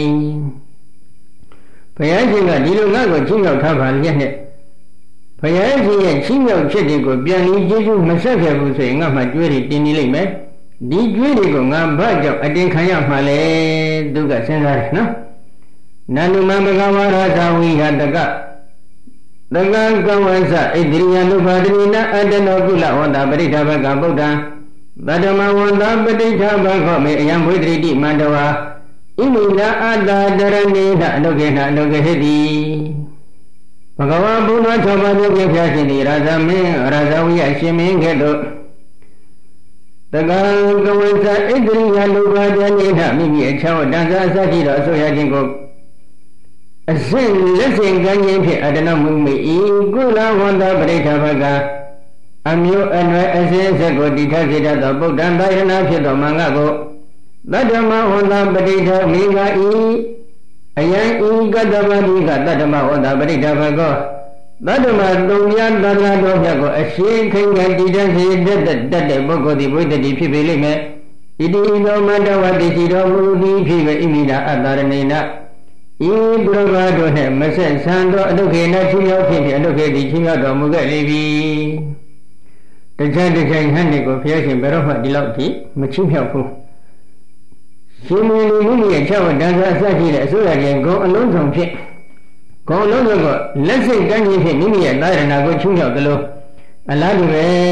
Payasina Dilunago Chingo Tava Yanet Payasi and Chingo Chitico Biani Jesu Masaka was saying of my jewelry Dini Lime. The jewelry go on Bajo, I think I am Male Duga Senar, no? Nanu Mamagawara we had the gut. The Gangawansa, Idria Lubadrina, and the Nogula on the Berita Bagabuda, Badama on the Berita Bagome, Yam with Ridi Mandawa, Imina Ada Daranina, Nogena, Nogahedi Bagawa Buna Chobano Gafasini, Razame, Razawi, Shimi, Gedo. The Gangawansa, Idria Lubadrina, maybe a chow dancer, Sakira, so Yajingo. A sin listen Ganyan Adana Mumi, Gula Wanda Breta Baga, Amu and Essence go detached the book done by an after Mangago. Dadama Wanda Breta Miga E. A young E. Gadavadiga, Dadama Wanda Breta Bago. Dadama Domian Dada Dojago, a shame can get detached that the book of the way the people limit. It is no matter what they see, don't be people imina at Daranina. E. Brava do him, Messer Sando, Adokena, Chimio, Adokati, Chimio, Mugavi. The giant handing of Fiasin Berofa Diloti, Machimio. Shimmy Muni and Chow Danza Saki, so again go alone from Pit. Go alone ago, let's say Ganji, Mimi and Lion, I go Chimio below. A lot of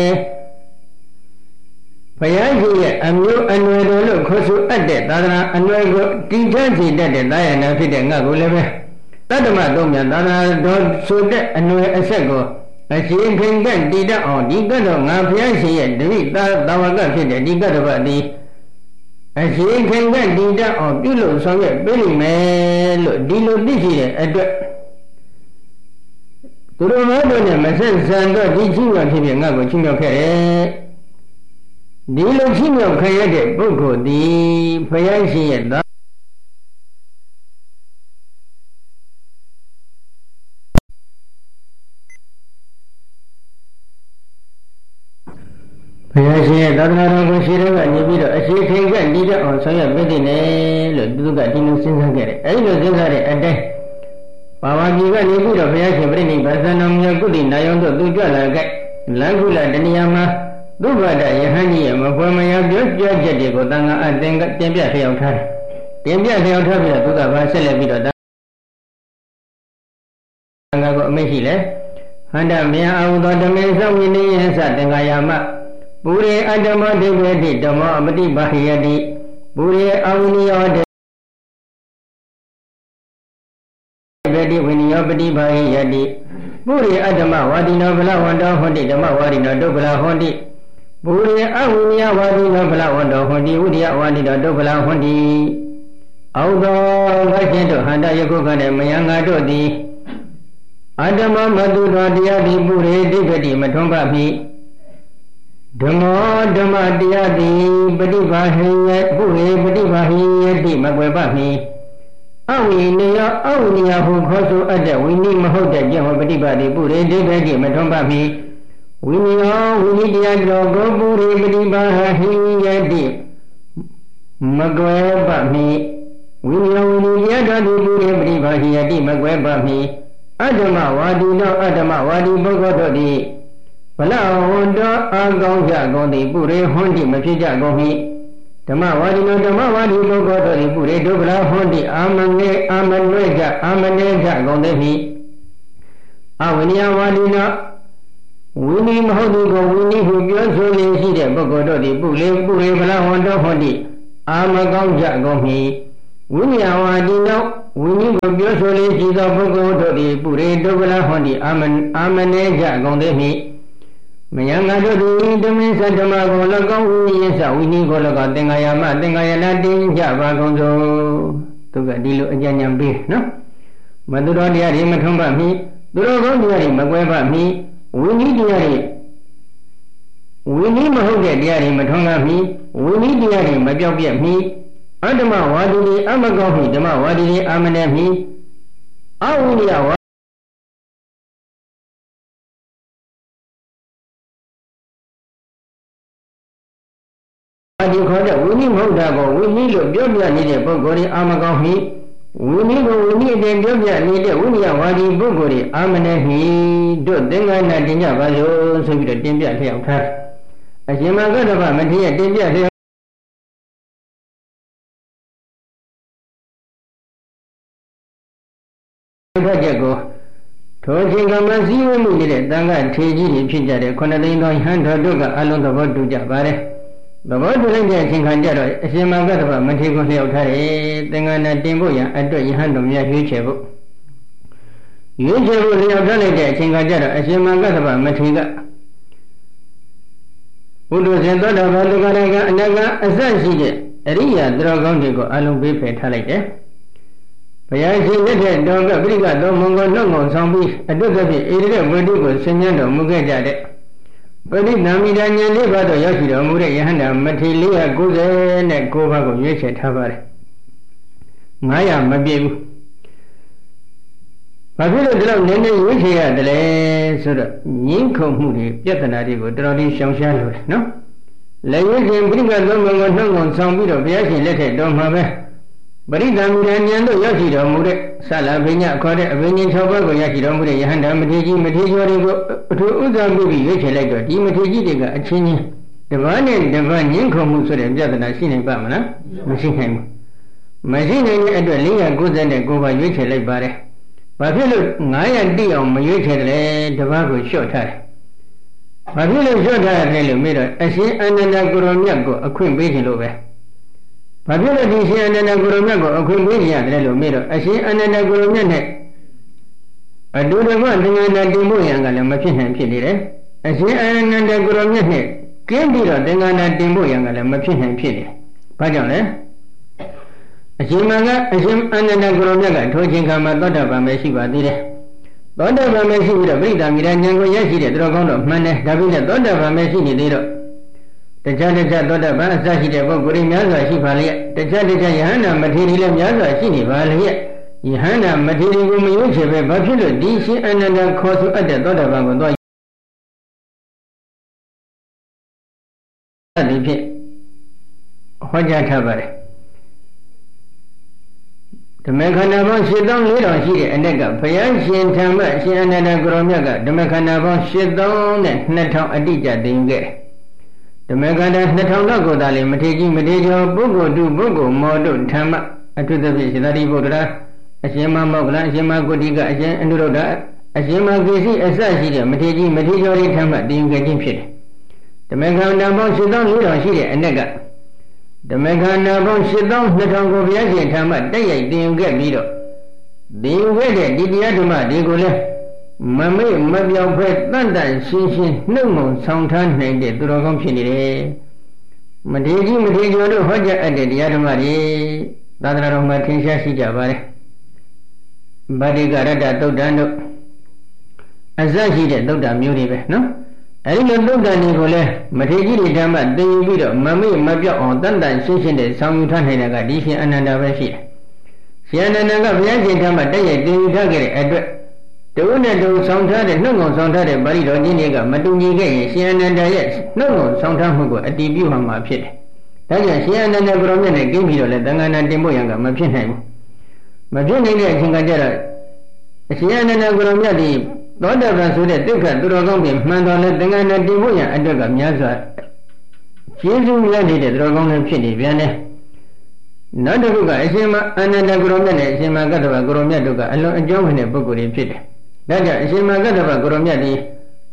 Payagi, and you and we don't look close at that, and we go teachers that the lion and fit and go level. Tadama Domia, Dana don't so that and we a sego. I see him can did on the good of Nafiasi and the Dawaga fit and the good of the. I see him can did on Dilo, so Billy Mel, Dilo Dizzy, and the Turomado, my son, Sando, teaching what he did not go Chimio. Dilo Chimio created Boko, the Payasi and that. Payasi and Dadana Shira and Yibida, a she can get leader on Soya Bedine, Luga Dino Sinsagare. I know Zingare and then Pawagiva Nibuda Payasi bringing Basanam Yakudi, Nayondo Dugala, Langula, Daniama. Dubada Yahani, Mapamaya, just judge Gotanga, and then got Tempia Hill. Tempia Hill Tabia to the Vasela Vida Danga Mehile, Handa Mia out of the Mesa Winnie and Satangayama, Bure Adama de Vedi, Dama Abadi Bahiadi, Bure Auni or the Vedi Winnie Abadi Bahiadi, Bure Adama, Wadina Villa Wanda Hondi, Dama Wadina Dobla Hondi. Buri Awunia Wadina Blawanda Hondi, Udia Wadina Dobla Hondi. Outdoor Vajento Handa Yakukan and Mayanga Dodi Adama Madura Diadi Buri Digadi Matombabi Dama Dama Diadi Badibahi Buri Badibahi Di Magwebahi Awi Nia Awunia who Kosu Ada Winnie Mahoda Jama Badibadi Buri Digadi Matombabi We know we need to go Buri Badibahi Yadi Magwebami. We know we need to go Buri Badibahi Magwebami. Adama Wadi no Adama Wadi Bogododi. Palawanda Agauja Gondi Buri Hondi Machija Gohi. Dama Wadi no Dama Wadi Bogododi Buri Dubla Hondi Amane Amaneja Amaneja Gondi. Awania Wadi no ဝိနည်းမဟုတ်သူကိုဝိနည်းဟုပြောဆိုလျက်ရှိတဲ့ပုဂ္ဂိုလ်တို့သည်ပုလေပုရေဗလာဟောတော်ဟောတိအာမကောင်းကြကုန်မည်ဝိညာဝါဒီနောက်ဝိနည်းကိုပြောဆိုလျက်ရှိသောပုဂ္ဂိုလ်တို့သည်ပုရေတုဗလာဟောတိအာမအာမနေကြကုန်သည်မည်မယံငါတို့သည်ဓမ္မစဓမ္မကို၎င်းဝိနည်းစဝိနည်းကို၎င်းသင်္ဃာယမသင်္ဃာယနာတင်ကြပါကုန်သောသူကဒီလိုအကြံဉာဏ်ပေးနော်မသူတော်တရားတွေမထွန်းပါမီသူတော်ကောင်းတရားတွေမကွဲပါမီဝိနည်းတရားတွေဝိနည်းမဟုတ်တဲ့တရားတွေမထွန်းကားမီဝိနည်းတရားတွေမပြောက်ပြက်မီအတ္တမဝါဒီတွေအမကောင်းမီဓမ္မဝါဒီတွေအာမနေမီအဝိနည်းဝါဒီခေါ်တဲ့ဝိနည်းမဟုတ်တာကိုဝိနည်းလို့ပြောပြနေတဲ့ပုဂ္ဂိုလ်တွေအာမကောင်းမီဝိနည်းကိုဝိနည်းအတင်ပြောပြနေတဲ့ဝိနည်းဝါဒီပုဂ္ဂိုလ်တွေအာမနေမီတို့သင်္ကန်းနဲ့တင်ကြပါစို့ဆိုပြီးတော့တင်ပြလျှောက်ထားအရှင်မဂ္ဂဗမထေရတင်ပြလျှောက်ဖတ်ချက်ကိုထိုချိန်ကမှစည်းဝေးမှုနေတဲ့တန်ခါထေကြီးတွေဖြစ်ကြတဲ့ခုနှစ်သိန်းသောဟန်တော်တို့ကအလုံးသဘောတူကြပါတယ်သဘောတူလိုက်တဲ့အချိန်ခါကျတော့အရှင်မဂ္ဂဗမထေရကိုလျှောက်ထားတယ်သင်္ကန်းနဲ့တင်ဖို့ရန်အတွက်ယဟန်တော်များရွေးချယ်ဖို့ရွေးချယ်ဖို့လျှောက်ထားလိုက်တဲ့အချိန်ခါကျတော့အရှင်မဂ္ဂဗမထေရကဘုဒ္ဓဇင်သောတာပန်လူကရကအနကအစရှိတဲ့အရိယာသူတော်ကောင်းတွေကိုအလုံးပေးဖယ်ထားလိုက်တယ်ဘုရားရှင်လက်ထက်တော်ကပြိကတော်မုံကိုနှုတ်ငုံဆောင်ပြီးအတွတ်သဖြင့်ဧရိတဲ့ဝိတုကိုဆင်ញံတော်မူခဲ့ကြတဲ့ပရိနာမိတာဉာဏ်လေးပါးတော့ရောက်ရှိတော်မူတဲ့ယဟန္တာမထေရလေးရာ၉၀နဲ့၉ပါးကိုရွေးချယ်ထားပါတယ်ငါးရာမပြည့်ဘူးဘာဖြစ်လို့ဒီလောက်နည်းနည်းရွေးချယ်ရတယ်လဲဆိုတော့ငင်းခုန်မှုတွေပြဿနာတွေကိုတော်တော်လေးရှောင်ရှားလို့တယ်နော်လက်ရွေးခြင်းပြိကတော်မုံကိုနှုတ်ငုံဆောင်ပြီးတော့ဘုရားရှင်လက်ထက်တော်မှာပဲပရိသံမိရဉာဏ်တို့ရောက်ရှိတော်မူတဲ့ဆလဘိညာခေါ်တဲ့အဘိညာဉ်၆ပါးကိုရောက်ရှိတော်မူတဲ့ယဟန္တာမထေရကြီးမထေရကျော်တွေကိုအထူးဥစ္စာပြုပြီးရွေးချယ်လိုက်တော့ဒီမထေရကြီးတွေကအချင်းချင်းတပန်းနဲ့တပန်းငင်းခုန်မှုဆိုတဲ့ပြဿနာရှိနေပါမလားမရှိနိုင်ဘူးမရှိနိုင်တဲ့အတွက်၄၉၉ပါးရွေးချယ်လိုက်ပါတယ်ဘာဖြစ်လို့၅၀၀တိအောင်မရွေးချယ်တယ်တပန်းကိုလျှော့ထားတယ်ဘာဖြစ်လို့လျှော့ထားရတယ်လို့မေးတော့အရှင်အနန္ဒကိုရောမြတ်ကိုအခွင့်ပေးခြင်းလို့ပဲဘာဖြစ်လို့ဒီရှင်အနန္ဒကိုရောမြတ်ကိုအခွင့်ပေးရတယ်လို့မေးတော့အရှင်အနန္ဒကိုရောမြတ်နဲ့အတူတကွသင်္ကန်းနဲ့တင်ဖို့ရန်ကလည်းမဖြစ်နိုင်ဖြစ်နေတယ်အရှင်အနန္ဒကိုရောမြတ်နဲ့ကင်းပြီးတော့သင်္ကန်းနဲ့တင်ဖို့ရန်ကလည်းမဖြစ်နိုင်ဖြစ်နေတယ်ဘာကြောင့်လဲအရှင်မကအရှင်အနန္ဒကိုရောမြတ်ကထိုချိန်ခါမှာသောတာပန်ပဲရှိပါသေးတယ်သောတာပန်ပဲရှိပြီးတော့ပြိတ္တာမိရဉာဏ်ကိုရရှိတဲ့သူတော်ကောင်းတော့မှန်တယ်ဒါပေမဲ့သောတာပန်ပဲရှိနေသေးတော့တခြားတခြားသောတာပန်အစရှိတဲ့ပုဂ္ဂိုလ်တွေများစွာရှိပါလျက်တခြားတခြားယဟန္တာမထေရလည်းများစွာရှိနေပါလျက်ယဟန္တာမထေရကိုမရွေးချယ်ပဲဘာဖြစ်လို့ဒီရှင်အနန္ဒခေါ်ဆိုအပ်တဲ့သောတာပန်ကိုသွားဒီဖြင့်ဟောကြားထားပါတယ်ဓမ္မခန္ဓာပေါင်းရှစ်သောင်းလေးထောင်ရှိတဲ့အ내ကဘုရားရှင်ဓမ္မရှင်အနန္ဒကိုရောမြတ်ကဓမ္မခန္ဓာပေါင်းရှစ်သောင်းနဲ့နှစ်ထောင်အတိအကျသိင်ခဲ့ဓမ္မခန္ဓာနှစ်ထောင်လောက်ကိုသာလေမထေကြီးမထေကျော်ပုဂ္ဂိုလ်တုပုဂ္ဂိုလ်မောတုဓမ္မအထွတ်သဖြင့်ရှင်သာရိပုတ္တရာအရှင်မမောက္ခလအရှင်မဂုတိကအရှင်အနုရုဒ္ဓအရှင်မဂေစီအစရှိတဲ့မထေကြီးမထေကျော်တွေဓမ္မသိင်ခဲ့ခြင်းဖြစ်တယ်ဓမ္မခန္ဓာပေါင်းရှစ်သောင်းလေးထောင်ရှိတဲ့အ내ကဓမ္မခန္ဓာပေါင်းရှစ်သောင်းနှစ်ထောင်ကိုဘုရားရှင်ဓမ္မတက်ရိုက်သိင်ခဲ့ပြီးတော့သိင်ခဲ့တဲ့ဒီတရားဓမ္မတွေကိုလည်းမမေ့မပြောင်းဖဲတန်တန်ရှင်းရှင်းနှုတ်ငုံဆောင်ထားနိုင်တဲ့သူတော်ကောင်းဖြစ်နေတယ်မထေရကြီးမထေရကျော်တို့ဟောကြားအပ်တဲ့တရားဓမ္မတွေသာသနာတော်မှာထင်ရှားရှိကြပါတယ်ဗတ္တိကရတ္တသုတ်တံတို့အစရှိတဲ့သုတ်တံမျိုးတွေပဲနော်အဲဒီလိုသုတ်တံတွေကိုလည်းမထေရကြီးတွေဓမ္မသိင်ပြီးတော့မမေ့မပြောင်းအောင်တန်တန်ရှင်းရှင်းတဲ့ဆောင်ယူထားနိုင်တာကဒီရှင်အနန္ဒပဲရှိတယ်ရှင်အနန္ဒကဘုရားရှင်ဓမ္မတက်ရိုက်သိင်ယူထားခဲ့တဲ့အတွက်တဝိနဲ့တူဆောင်ထားတဲ့နှုတ်ငုံဆောင်ထားတဲ့ပါဠိတော်ကြီးတွေကမတူညီခဲ့ရင်ရှင်အနန္ဒရဲ့နှုတ်ငုံဆောင်ထားမှုကိုအတည်ပြုဟမှာဖြစ်တယ်။ဒါကြောင့်ရှင်အနန္ဒကိုရောမြတ်နဲ့ကိပြီးတော့လည်းသံဃာနာတင်ဖို့ရန်ကမဖြစ်နိုင်ဘူး။မဖြစ်နိုင်တဲ့အချိန်ကကျတော့ရှင်အနန္ဒကိုရောမြတ်ဒီသောတာပန်ဆိုတဲ့တိက္ခသူတော်ကောင်းပြင်မှန်တော်လဲသံဃာနာတင်ဖို့ရန်အတွက်ကများစွာကျေးဇူးများနေတဲ့သူတော်ကောင်းတွေဖြစ်နေပြန်တယ်။နောက်တစ်ခုကအရှင်မအနန္ဒကိုရောမြတ်နဲ့အရှင်မကတ္တဗကိုရောမြတ်တို့ကအလွန်အကျုံးဝင်တဲ့ပုဂ္ဂိုလ်တွေဖြစ်တယ်။ဒါကြောင့်အရှင်မဂ္ဂတ္တဗကိုရောမြတ်သည်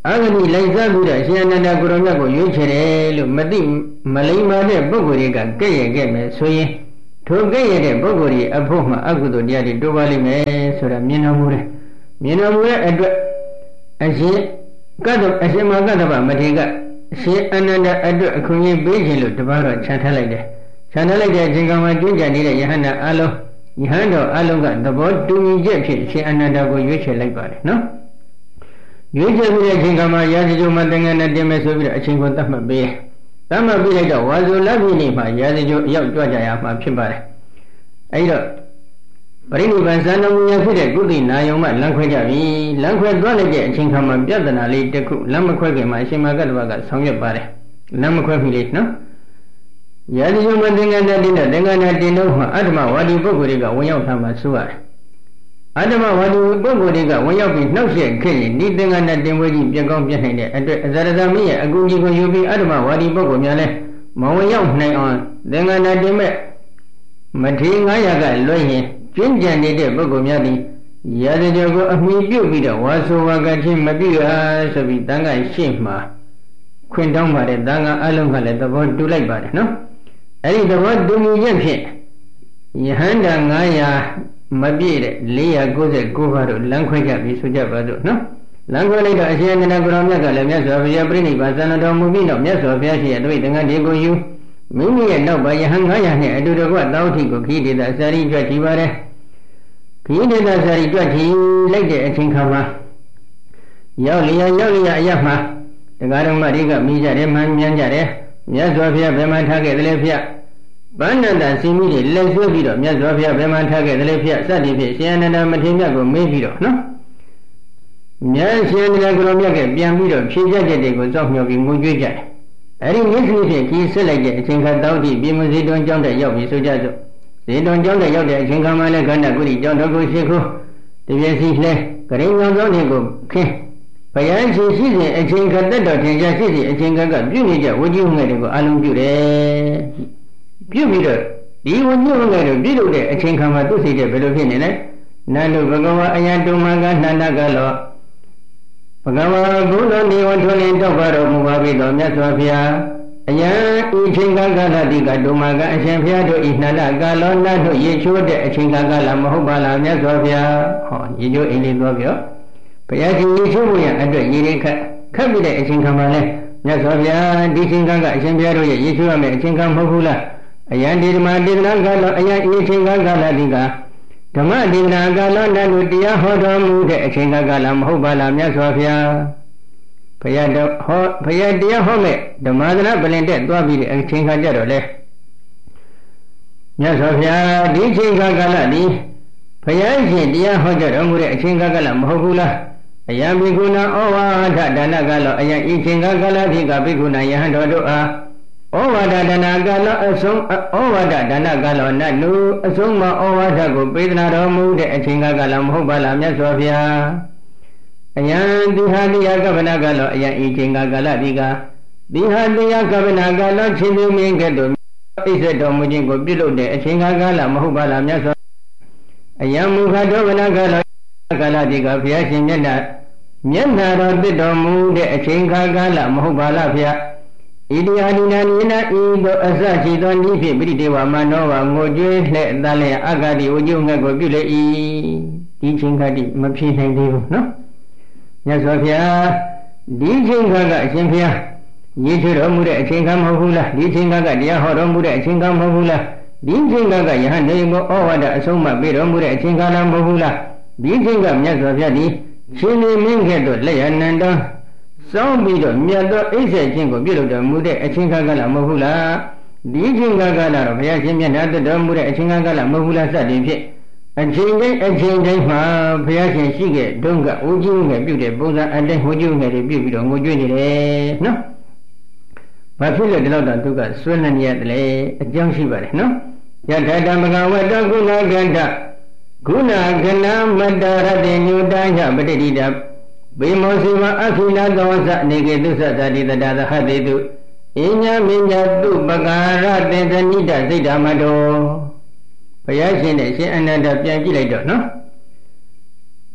အာဂတိလိုက်စားပြီးတော့ရှင်အနန္ဒကိုရောမြတ်ကိုရွေးချယ်တယ်လို့မသိမလိမ္မာတဲ့ပုဂ္ဂိုလ်တွေကကဲ့ရဲ့ခဲ့မယ်ဆိုရင်ထိုကဲ့ရဲ့တဲ့ပုဂ္ဂိုလ်တွေအဖို့မှာအကုသိုလ်တရားတွေတိုးပါလိမ့်မယ်ဆိုတာမြင်တော်မူတယ်မြင်တော်မူတဲ့အတွက်အရှင်ကတ္တအရှင်မကတ္တဗမထေရကအရှင်အနန္ဒအတွက်အခွင့်အရေးပေးခြင်းလို့တပါးတော့ခြံထားလိုက်တယ်ခြံထားလိုက်တဲ့အချိန်ကမှကျွမ်းကျင်နေတဲ့ယဟန္တာအလုံးယဟန်တော်အလုံးကသဘောတူညီချက်ဖြင့်ရှင်အနန္ဒကိုရွေးချယ်လိုက်ပါတယ်နော်ရွေးချယ်ပြီးတဲ့အချိန်ကမှရာဇဂိုမှာသင်္ကန်းနဲ့တင်မယ်ဆိုပြီးတော့အချိန်ကိုသတ်မှတ်ပေးသတ်မှတ်ပြီးလိုက်တော့ဝါဇုလပြည့်နေ့မှာရာဇဂိုအရောက်ကြွကြရမှာဖြစ်ပါတယ်အဲဒီတော့ပရိနိဗ္ဗာန်စံတော်မူရဖြစ်တဲ့ကုသိနာယုံမှလမ်းခွဲကြပြီလမ်းခွဲသွားလိုက်တဲ့အချိန်ခါမှာပြဿနာလေးတစ်ခုလမ်းမခွဲခင်မှာအရှင်မကတ္တဗကဆောင်ရွက်ပါတယ်လမ်းမခွဲပြီလေနော်ရာဇဂိုမှာသင်္ကန်းနဲ့တင်တဲ့သင်္ကန်းနဲ့တင်တော့မှာအတ္တမဝါဒီပုဂ္ဂိုလ်တွေကဝင်ရောက်ထားမှဆိုရတယ်အတ္တမဝါဒီပုဂ္ဂိုလ်တွေကဝင်ရောက်ပြီးနှောက်ယှက်ခဲ့ရင်ဒီသင်္ကန်းနဲ့တင်ပွဲကြီးပြကောင်းပြနိုင်တဲ့အတွက်အဇရဇမင်းရဲ့အကူအညီကိုယူပြီးအတ္တမဝါဒီပုဂ္ဂိုလ်များလဲမဝင်ရောက်နိုင်အောင်သင်္ကန်းနဲ့တင်မဲ့မထေရငါးရာကလွှဲရင်ကျွင်းကြံနေတဲ့ပုဂ္ဂိုလ်များသည်ရာဇဂိုကိုအမိပြုတ်ပြီးတော့ဝါဆိုဝါကချင်းမပြုရဆိုပြီးတန်ခါရှေ့မှာခွင်တောင်းပါတယ်တန်ခါအလုံးကလည်းသဘောတူလိုက်ပါတယ်နော်အဲ့ဒီသဘောတူညီချက်ဖြင့်ယဟန္တာငါးရာမပြည့်တဲ့လေးရာကိုးဆယ်ကိုးပါးတို့လမ်းခွဲကြပြီးဆိုကြပါစို့နော်လမ်းခွဲလိုက်တော့အရှင်အနန္ဒကိုရောမြတ်ကလည်းမြတ်စွာဘုရားပြိဋိဘံစံတော်မူပြီးတော့မြတ်စွာဘုရားရှိရဲ့အတွေ့သင်္ကန်းတွေကိုယူမိမိရဲ့နောက်ပါယဟန်ငါးရာနဲ့အတူတကွတောင်းထိကိုခီးဒေတာစာရီကြွထီပါတယ်ခီးဒေတာစာရီကြွထီလိုက်တဲ့အချိန်ခါမှာရောက်လျာရောက်လျာအရမှာတရားတော်မတွေကမိကြတယ်မှန်မြန်ကြတယ်မြတ်စွာဘုရားဘယ်မှာထားခဲ့တယ်လဲဖေဗန္နန္တစီမိတွေလက်ဆွဲပြီးတော့မြတ်စွာဘုရားဘယ်မှာထားခဲ့တယ်လဲဖေစသည်ဖြင့်ရှင်အနန္ဒမထေရမြတ်ကိုမေးပြီးတော့နော်မြတ်ရှင်အနန္ဒကိုရောမြတ်ကပြန်ပြီးတော့ဖြေကြချက်တွေကိုစောင့်မျှော်ပြီးငုံကြွေးကြတယ်အဲဒီမြစ်ကြီးဖြင့်ကြီးဆက်လိုက်တဲ့အချိန်ခါတောင်းတိပြည်မဇေတွန်ကျောင်းတဲ့ရောက်ပြီးဆိုကြစို့ဇေတွန်ကျောင်းတဲ့ရောက်တဲ့အချိန်ခါမှလည်းခန္ဓာကုရိကျောင်းတော်ကိုရှိခိုးတပြည့်စီလဲဂရိဏောင်းသောနေကိုခင်းဘယံရှိရှိစဉ်အချိန်ခါတက်တော်ထင်ရှားရှိစဉ်အချိန်ခါကပြုနေကြဝကြီးငယ်တွေကိုအလုံးပြုတယ်ပြုပြီးတော့ဒီဝကြီးငယ်တွေပြုလုပ်တဲ့အချိန်ခါမှာသူ့စိတ်ထဲဘယ်လိုဖြစ်နေလဲနန္ဒုဘဂဝါအယံတုံမကနှန္ဒကလောဘဂဝါဘုလောနေဝထွန်းလင်းတောက်ပါတော်မူပါပြီတော်မြတ်စွာဘုရားအယံဤချိန်ကာလတိကတုံမကအရှင်ဘုရားတို့ဤနှန္ဒကာလောနတ်တို့ရေချိုးတဲ့အချိန်ကာလမဟုတ်ပါလားမြတ်စွာဘုရားဟောရေချိုးအိမ်လေးသွားပြောဘုရားရှင်ရေချိုးဖို့ရအတွက်ရေရင်ခက်ခက်ပြီးတဲ့အချိန်ခါမှာလဲမြတ်စွာဘုရားဒီချိန်ကာကအရှင်ဘုရားတို့ရဲ့ရေချိုးရမယ့်အချိန်ခါမဟုတ်ဘူးလားအယံဒီဓမ္မတေသနာကာလောအယံဤချိန်ကာလတိကဓမ္မဒေသနာကာလနတ်တို့တရားဟောတော်မူတဲ့အချိန်ကာလမဟုတ်ပါလားမြတ်စွာဘုရားဘုရားတော်ဟောဘုရားတရားဟောမဲ့ဓမ္မသနာပလင်တက်သွားပြီးတဲ့အချိန်ခါကြတော့လေမြတ်စွာဘုရားဒီချိန်ကာလဒီဘုရားရှင်တရားဟောကြတော်မူတဲ့အချိန်ကာလမဟုတ်ဘူးလားအယံဘိက္ခုနာဩဝါဒဒါနကာလောအယံဤချိန်ကာလဖြင့်ကဘိက္ခုနာယဟန်တော်တို့အားဩဝါဒဒါနကာလောအဆုံးဩဝါဒဒါနကာလောနတ်လူအဆုံးမဩဝါဒကိုပေးသနာတော်မူတဲ့အချိန်ကာလမဟုတ်ပါလားမြတ်စွာဘုရားအယံတိဟာတိယကဗနာကာလောအယံဤချိန်ကာလဒီကတိဟာတိယကဗနာကာလောချင်းသူမင်းကဲ့သို့အိစ္ဆတော်မူခြင်းကိုပြုလုပ်တဲ့အချိန်ကာလမဟုတ်ပါလားမြတ်စွာအယံမူခတောဗနာကာလောကာလဒီကဘုရားရှင်မျက်နှာမျက်နှာတော်တည်တော်မူတဲ့အချိန်ကာလမဟုတ်ပါလားဗျာဣတိဟာနိနာနိနာဤသို့အစရှိသောနိဖြင့်ပိဋိဒေဝမနောဝငိုကြွေးလှဲ့အတလျက်အဂတိဝကျုံငတ်ကိုပြုလေ၏ဒီချိန်ခါတိမဖြစ်နိုင်သေးဘူးနော်မြတ်စွာဘုရားဒီချိန်ခါကအရှင်ဘုရားရည်ချတော်မူတဲ့အချိန်ခါမဟုတ်ဘူးလားဒီချိန်ခါကတရားဟောတော်မူတဲ့အချိန်ခါမဟုတ်ဘူးလားဒီချိန်ခါကယဟန်နေကိုဩဝါဒအဆုံးအမပေးတော်မူတဲ့အချိန်ခါလားမဟုတ်ဘူးလားဒီချိန်ကမြတ်စွာဘုရားဒီရှင်နေမင်းကဲ့သို့လက်ရနန္တစောင်းပြီးတော့မြတ်သောအိစ္ဆေခြင်းကိုပြုလုပ်တော်မူတဲ့အချိန်ခါကလည်းမဟုတ်ဘူးလားဒီချိန်ခါကလည်းဘုရားရှင်မျက်နှာတက်တော်မူတဲ့အချိန်ခါကလည်းမဟုတ်ဘူးလားစသည်ဖြင့်အချိန်တိုင်းအချိန်တိုင်းမှာဘုရားရှင်ရှိခဲ့တုန်းကဝိကြီးငယ်ပြုတဲ့ပုံစံအတိုင်းဝိကြီးငယ်တွေပြုပြီးတော့ငိုကြွေးနေတယ်နော်ဘာဖြစ်လို့ဒီလောက်တော့သူကဆွေးနွေးနေရတယ်လေအကြောင်းရှိပါတယ်နော်ယထာတမကဝတ္တကုဏကန္တကုဏကဏမတ္တရတေညုတညပဋိတိတဗေမောစီဝအခိလသောသနေကေတုသတ္တိတတသဟတေတုအညမညတုပကာရတေသနိတစိတ်ဓမ္မတောဘုရားရှင်နဲ့ရှင်အနန္ဒပြန်ကြည့်လိုက်တော့နော်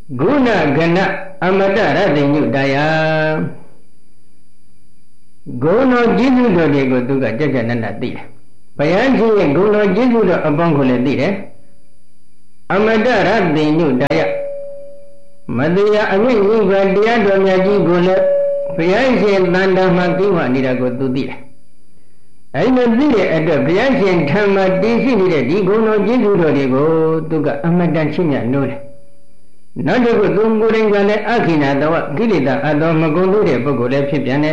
ဂုဏဂဏအမတရတ္တိညုတယဂုဏကျေးဇူးတော်တွေကိုသူကကြကြနနသိတယ်ဘုရားရှင်ရဲ့ဂုဏကျေးဇူးတော်အပေါင်းကိုလည်းသိတယ်အမတရတ္တိညုတယမတရားအမြင့်ကြီးကတရားတော်မြတ်ကြီးကိုလည်းဘုရားရှင်တန်တာမှာသိမှနေတာကိုသူသိတယ်အဲ့လိုသိတဲ့အတွက်ဘုရားရှင်ထံမှာတည်ရှိနေတဲ့ဒီဂုဏတော်ကျေးဇူးတော်တွေကိုသူကအမတန်ချစ်မြတ်နိုးတယ်နောက်တစ်ခုသူကိုယ်တိုင်ကလည်းအခိနာတဝကိလေသာအတော်မကုန်လို့တဲ့ပုဂ္ဂိုလ်လည်းဖြစ်ပြန်တယ်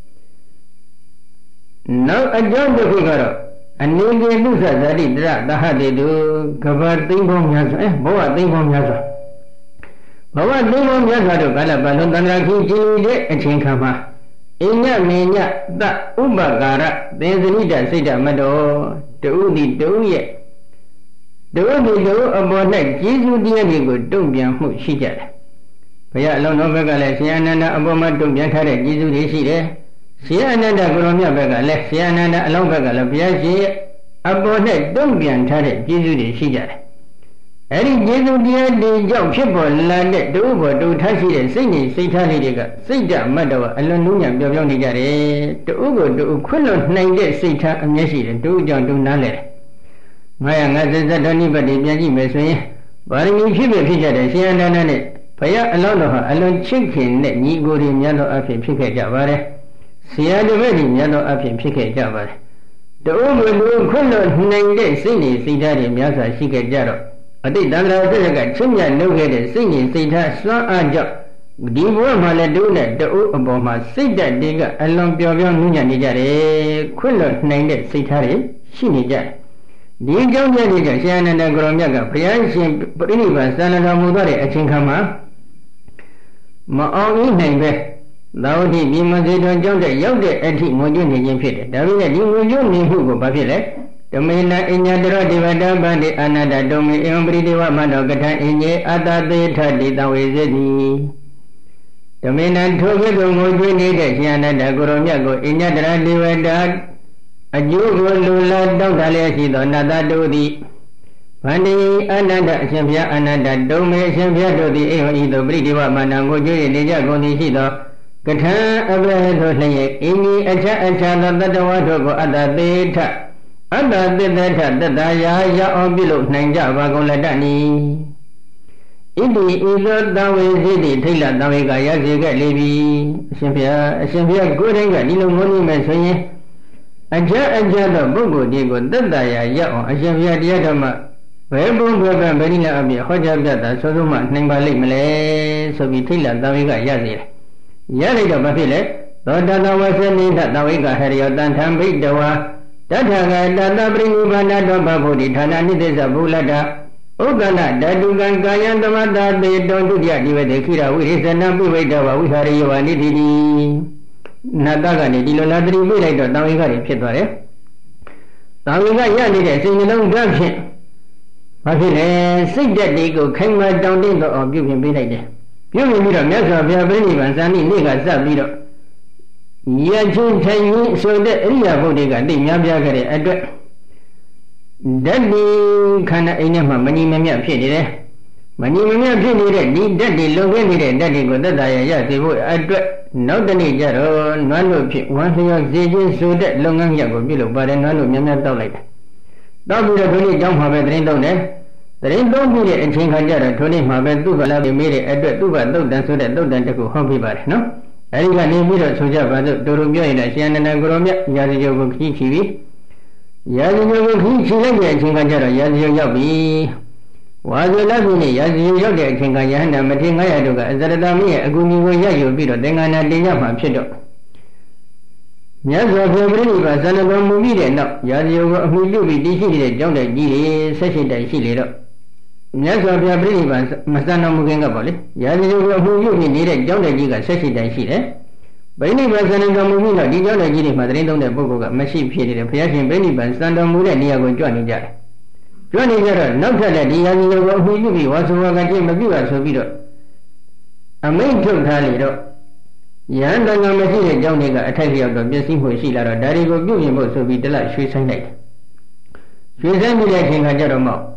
နောက်အကြောင်းတစ်ခုကတော့အနေကျေလူသဇတိတရသဟတေတုကဘာသိမ့်ပေါင်းများစွာအဲဘဝသိမ့်ပေါင်းများစွာဘဝသိမ့်ပေါင်းများစွာတို့ကာလပတ်လုံးတန္တရာခိကြည်တဲ့အချိန်ခါမှာအညမေညသဥပကာရသေသနိတစိတ်ဓမတော်တူဒီတူရဲ့တူဒီတူအပေါ်၌ကျေးဇူးတရားတွေကိုတုံ့ပြန်မှုရှိကြတယ်ဘုရားအလုံးတော်ဘက်ကလည်းရှင်အနန္ဒအပေါ်မှာတုံ့ပြန်ထားတဲ့ကျေးဇူးတွေရှိတယ်ရှင်အနန္ဒကိုရောမြတ်ဘက်ကလည်းရှင်အနန္ဒအလုံးဘက်ကလည်းဘုရားရှင်ရဲ့အပေါ်၌တုံ့ပြန်ထားတဲ့ကျေးဇူးတွေရှိကြတယ်အဲ့ဒီကျေးဇူးတရားတွေကြောင့်ဖြစ်ပေါ်လာတဲ့တူဘောတူထားရှိတဲ့စိတ်နေစိတ်ထားလေးတွေကစိတ်ဓမ္မတော်အလွန်နူးညံ့ပြောပြောနေကြတယ်တူကိုတူခွင့်လွတ်နိုင်တဲ့စိတ်ထားအမျက်ရှိတယ်တူကြောင့်တူနားလဲတယ်ငါရငါစစတော်နိဗ္ဗာန်ပြန်ကြည့်မယ်ဆိုရင်ဗာရမီဖြစ်ဖြစ်ဖြစ်ကြတဲ့ရှင်အနန္ဒနဲ့ဘုရားအလောင်းတော်ဟာအလွန်ချစ်ခင်တဲ့ညီကိုယ်တွေမြတ်တော်အဖြစ်ဖြစ်ခဲ့ကြပါတယ်ဆရာတပည့်တွေမြတ်တော်အဖြစ်ဖြစ်ခဲ့ကြပါတယ်တူကိုတူခွင့်လွတ်နိုင်တဲ့စိတ်နေစိတ်ထားတွေများစွာရှိခဲ့ကြတော့အတိတ်တန္တရာစိတ်ကချစ်မြတ်နှုတ်ခဲ့တဲ့စိတ်နေစိတ်ထားစွမ်းအားကြောင့်ဒီဘဝမှာလည်းတူနဲ့တူအပေါ်မှာစိတ်ဓာတ်တွေကအလွန်ပျော်ပြောင်းနူးညံ့နေကြတယ်ခွင့်လွတ်နိုင်တဲ့စိတ်ထားတွေရှိနေကြတယ်ဒီကြောင့်ပြည့်တဲ့ရှင်အနန္ဒကိုရောမြတ်ကဘုရားရှင်ပြိဋိဘံစံတော်မူသွားတဲ့အချိန်ခါမှာမအောင်ဤနိုင်ပဲသာဝတိဒီမစေတော်ကြောင့်တဲ့ရောက်တဲ့အထိငွေကျွနေခြင်းဖြစ်တယ်ဒါပေမဲ့ဒီငွေကျွနေမှုကိုဘာဖြစ်လဲဓမေနအညတရောဒီဝတ္တပတိအနန္တတုံမေဧဝံပရိဒေဝမနောကထအညေအတသေထတိတဝေစေတိဓမေနထိုကဲ့သို့ငိုကြွေးနေတဲ့ရှင်အနန္ဒကိုရောမြတ်ကိုအညတရဒီဝတ္တအကျိုးကိုလူလာတောက်တာလည်းရှိသောနတ္တတို့သည်ဗန္တိအနန္တအရှင်ဘုရားအနန္တတုံမေအရှင်ဘုရားတို့သည်ဧဝံဤသို့ပရိဒေဝမနောငိုကြွေးနေကြကုန်သည်ရှိသောကထံအဘယ်သို့လျက်အင်းကြီးအခြားအခြားသောတတ္တဝါတို့ကိုအတ္တသေးထအတ္တသစ္စာထတတ္တရာရအောင်ပြုလို့နိုင်ကြပါကုန်လက်တနီဣတိဤသောတဝေစီတိထိတ်လတဝေကရစေခဲ့လေပြီအရှင်ဘုရားအရှင်ဘုရားကိုယ်တိုင်ကဒီလိုငုံနေမယ်ဆိုရင်အကြအကြသောပုဂ္ဂိုလ်ဒီကိုတတ္တရာရအောင်အရှင်ဘုရားတရားဓမ္မဘယ်ဘုံဘယ်ကဗေဒိနာအပြည့်ဟောကြားပြတာဆိုဆုံးမှနိုင်ပါလိမ့်မလဲဆိုပြီးထိတ်လတဝေကရစေတယ်ရလိုက်တော့ဘာဖြစ်လဲသောတတဝဆေနိသတဝေကဟရိယောတန်ထံဘိတဝါတထကတတပရိနိဗ္ဗာန်တောဘဗုဒ္ဓဌာနနိသစ္စဘုလတ္တဥက္ကလဓတုကံကာယံသမတတေတောဒုတိယဒီဝတေခိရဝိရိသနပိဝိတဝဝိဟာရိယောဝနိတိတိနတ်တကနေဒီလိုလာတိပြလိုက်တော့တာဝေကတွေဖြစ်သွားတယ်တာဝေကရနေတဲ့စိတ်နှလုံးဓာတ်ဖြင့်ဘာဖြစ်လဲစိတ်ဓာတ်တွေကိုခိုင်မာတောင့်တတော့အောင်ပြုပြင်ပေးလိုက်တယ်ပြုပြင်ပြီးတော့မြတ်စွာဘုရားပြိဋိဘံဇာတိနေ့ကစပြီးတော့ရချင်းထိုင်ရင်ဆိုတဲ့အရိယာဘုဒ္ဓကတိများပြားခဲ့တဲ့အတွက်ဓာတ်ဒီခန္ဓာအိမ်ထဲမှာမညီမမျှဖြစ်နေတယ်မညီမမျှဖြစ်နေတဲ့ဒီဓာတ်ဒီလုံခဲ့နေတဲ့ဓာတ်တွေကိုသက်သာရရစေဖို့အတွက်နောက်တနေ့ကျတော့နွမ်းလို့ဖြစ်ဝမ်းလျောစေခြင်းဆိုတဲ့လုပ်ငန်းရပ်ကိုပြုလုပ်ပါတယ်နွမ်းလို့များများတောက်လိုက်တယ်တောက်ပြီးတော့ဒီနေ့ကျောင်းမှာပဲသတင်းသုံးတယ်သတင်းသုံးပြီးတဲ့အချိန်ခါကျတော့ဒီနေ့မှာပဲသူ့ကလာပြီးမေးတဲ့အတွက်သူ့ကသုတ်တန်ဆိုတဲ့သုတ်တန်တစ်ခုဟောပြပါတယ်နော်အဲဒီကနေပြီးတော့ဆိုကြပါစို့တို့တို့ပြောရင်လည်းရှင်အနန္ဒကိုရောမြတ်ရာဇဂိုကိုခီးချီပြီးရာဇဂိုကိုခီးချီလိုက်တဲ့အချိန်ကကျတော့ရာဇဂိုရောက်ပြီဝါဇလပိနဲ့ရာဇဂိုရောက်တဲ့အချိန်ကယဟန္တာမထေရငါးရာတို့ကအဇရတမင်းရဲ့အကူအညီကိုရယူပြီးတော့သင်္ကန်းနာတင်ရမှာဖြစ်တော့မြတ်စွာဘုရားပြိဋိဘံဇာနတော်မူပြီးတဲ့နောက်ရာဇဂိုကိုအမှုပြုပြီးတည်ရှိနေတဲ့ကြောင့်တဲ့ကြီးတွေဆက်ရှိတိုင်ရှိလေတော့မြတ်စွာဘုရားပြိဋိဘံမစံတော်မူခင်ကပေါ့လေရာဇဂိုကိုအမှုပြုပြီးနေတဲ့ကြောင့်တဲ့ကြီးကဆက်ရှိတိုင်ရှိတယ်ဗိနိဗ္ဗာန်စံတော်မူပြီးတော့ဒီကြောင့်လည်းကြီးတွေမှာသတင်းသုံးတဲ့ပုဂ္ဂိုလ်ကမရှိဖြစ်နေတယ်ဘုရားရှင်ဗိနိဗ္ဗာန်စံတော်မူတဲ့နေရာကိုကြွနေကြတယ်ကြွနေကြတော့နောက်ထပ်လည်းဒီရာဇဂိုကိုအမှုပြုပြီးဝါဆိုဝါကကြီးမပြုတ်ရဆိုပြီးတော့အမိန့်ထုတ်ထားလေတော့ယန္တနာမရှိတဲ့ကြောင့်တွေကအထိုက်လျောက်တော့ပျက်စီးမှုရှိလာတော့ဒါတွေကိုပြုပြင်ဖို့ဆိုပြီးတလရွှေဆိုင်လိုက်တယ်ရွှေဆိုင်ပြီးတဲ့အချိန်ခါကျတော့မှ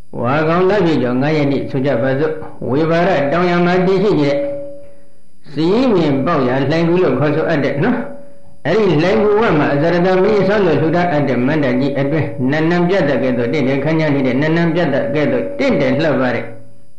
ဝါကောင်လက်ပြကြောင့်ငါးရက်နေ့ဆိုကြပါစို့ဝေဘာရတောင်ရမှာတည်ရှိတဲ့စီးမြင်ပေါက်ရလှိုင်ကူလို့ခေါ်ဆိုအပ်တဲ့နော်အဲ့ဒီလှိုင်ကူဝတ်မှာအဇရတမင်းဆောက်လို့ထူထားအပ်တဲ့မန္တကြီးအတွင်းနန္နံပြတ်တဲ့ကဲ့သို့တင့်တယ်ခန်းညာနေတဲ့နန္နံပြတ်တဲ့ကဲ့သို့တင့်တယ်လှပ်ပါတဲ့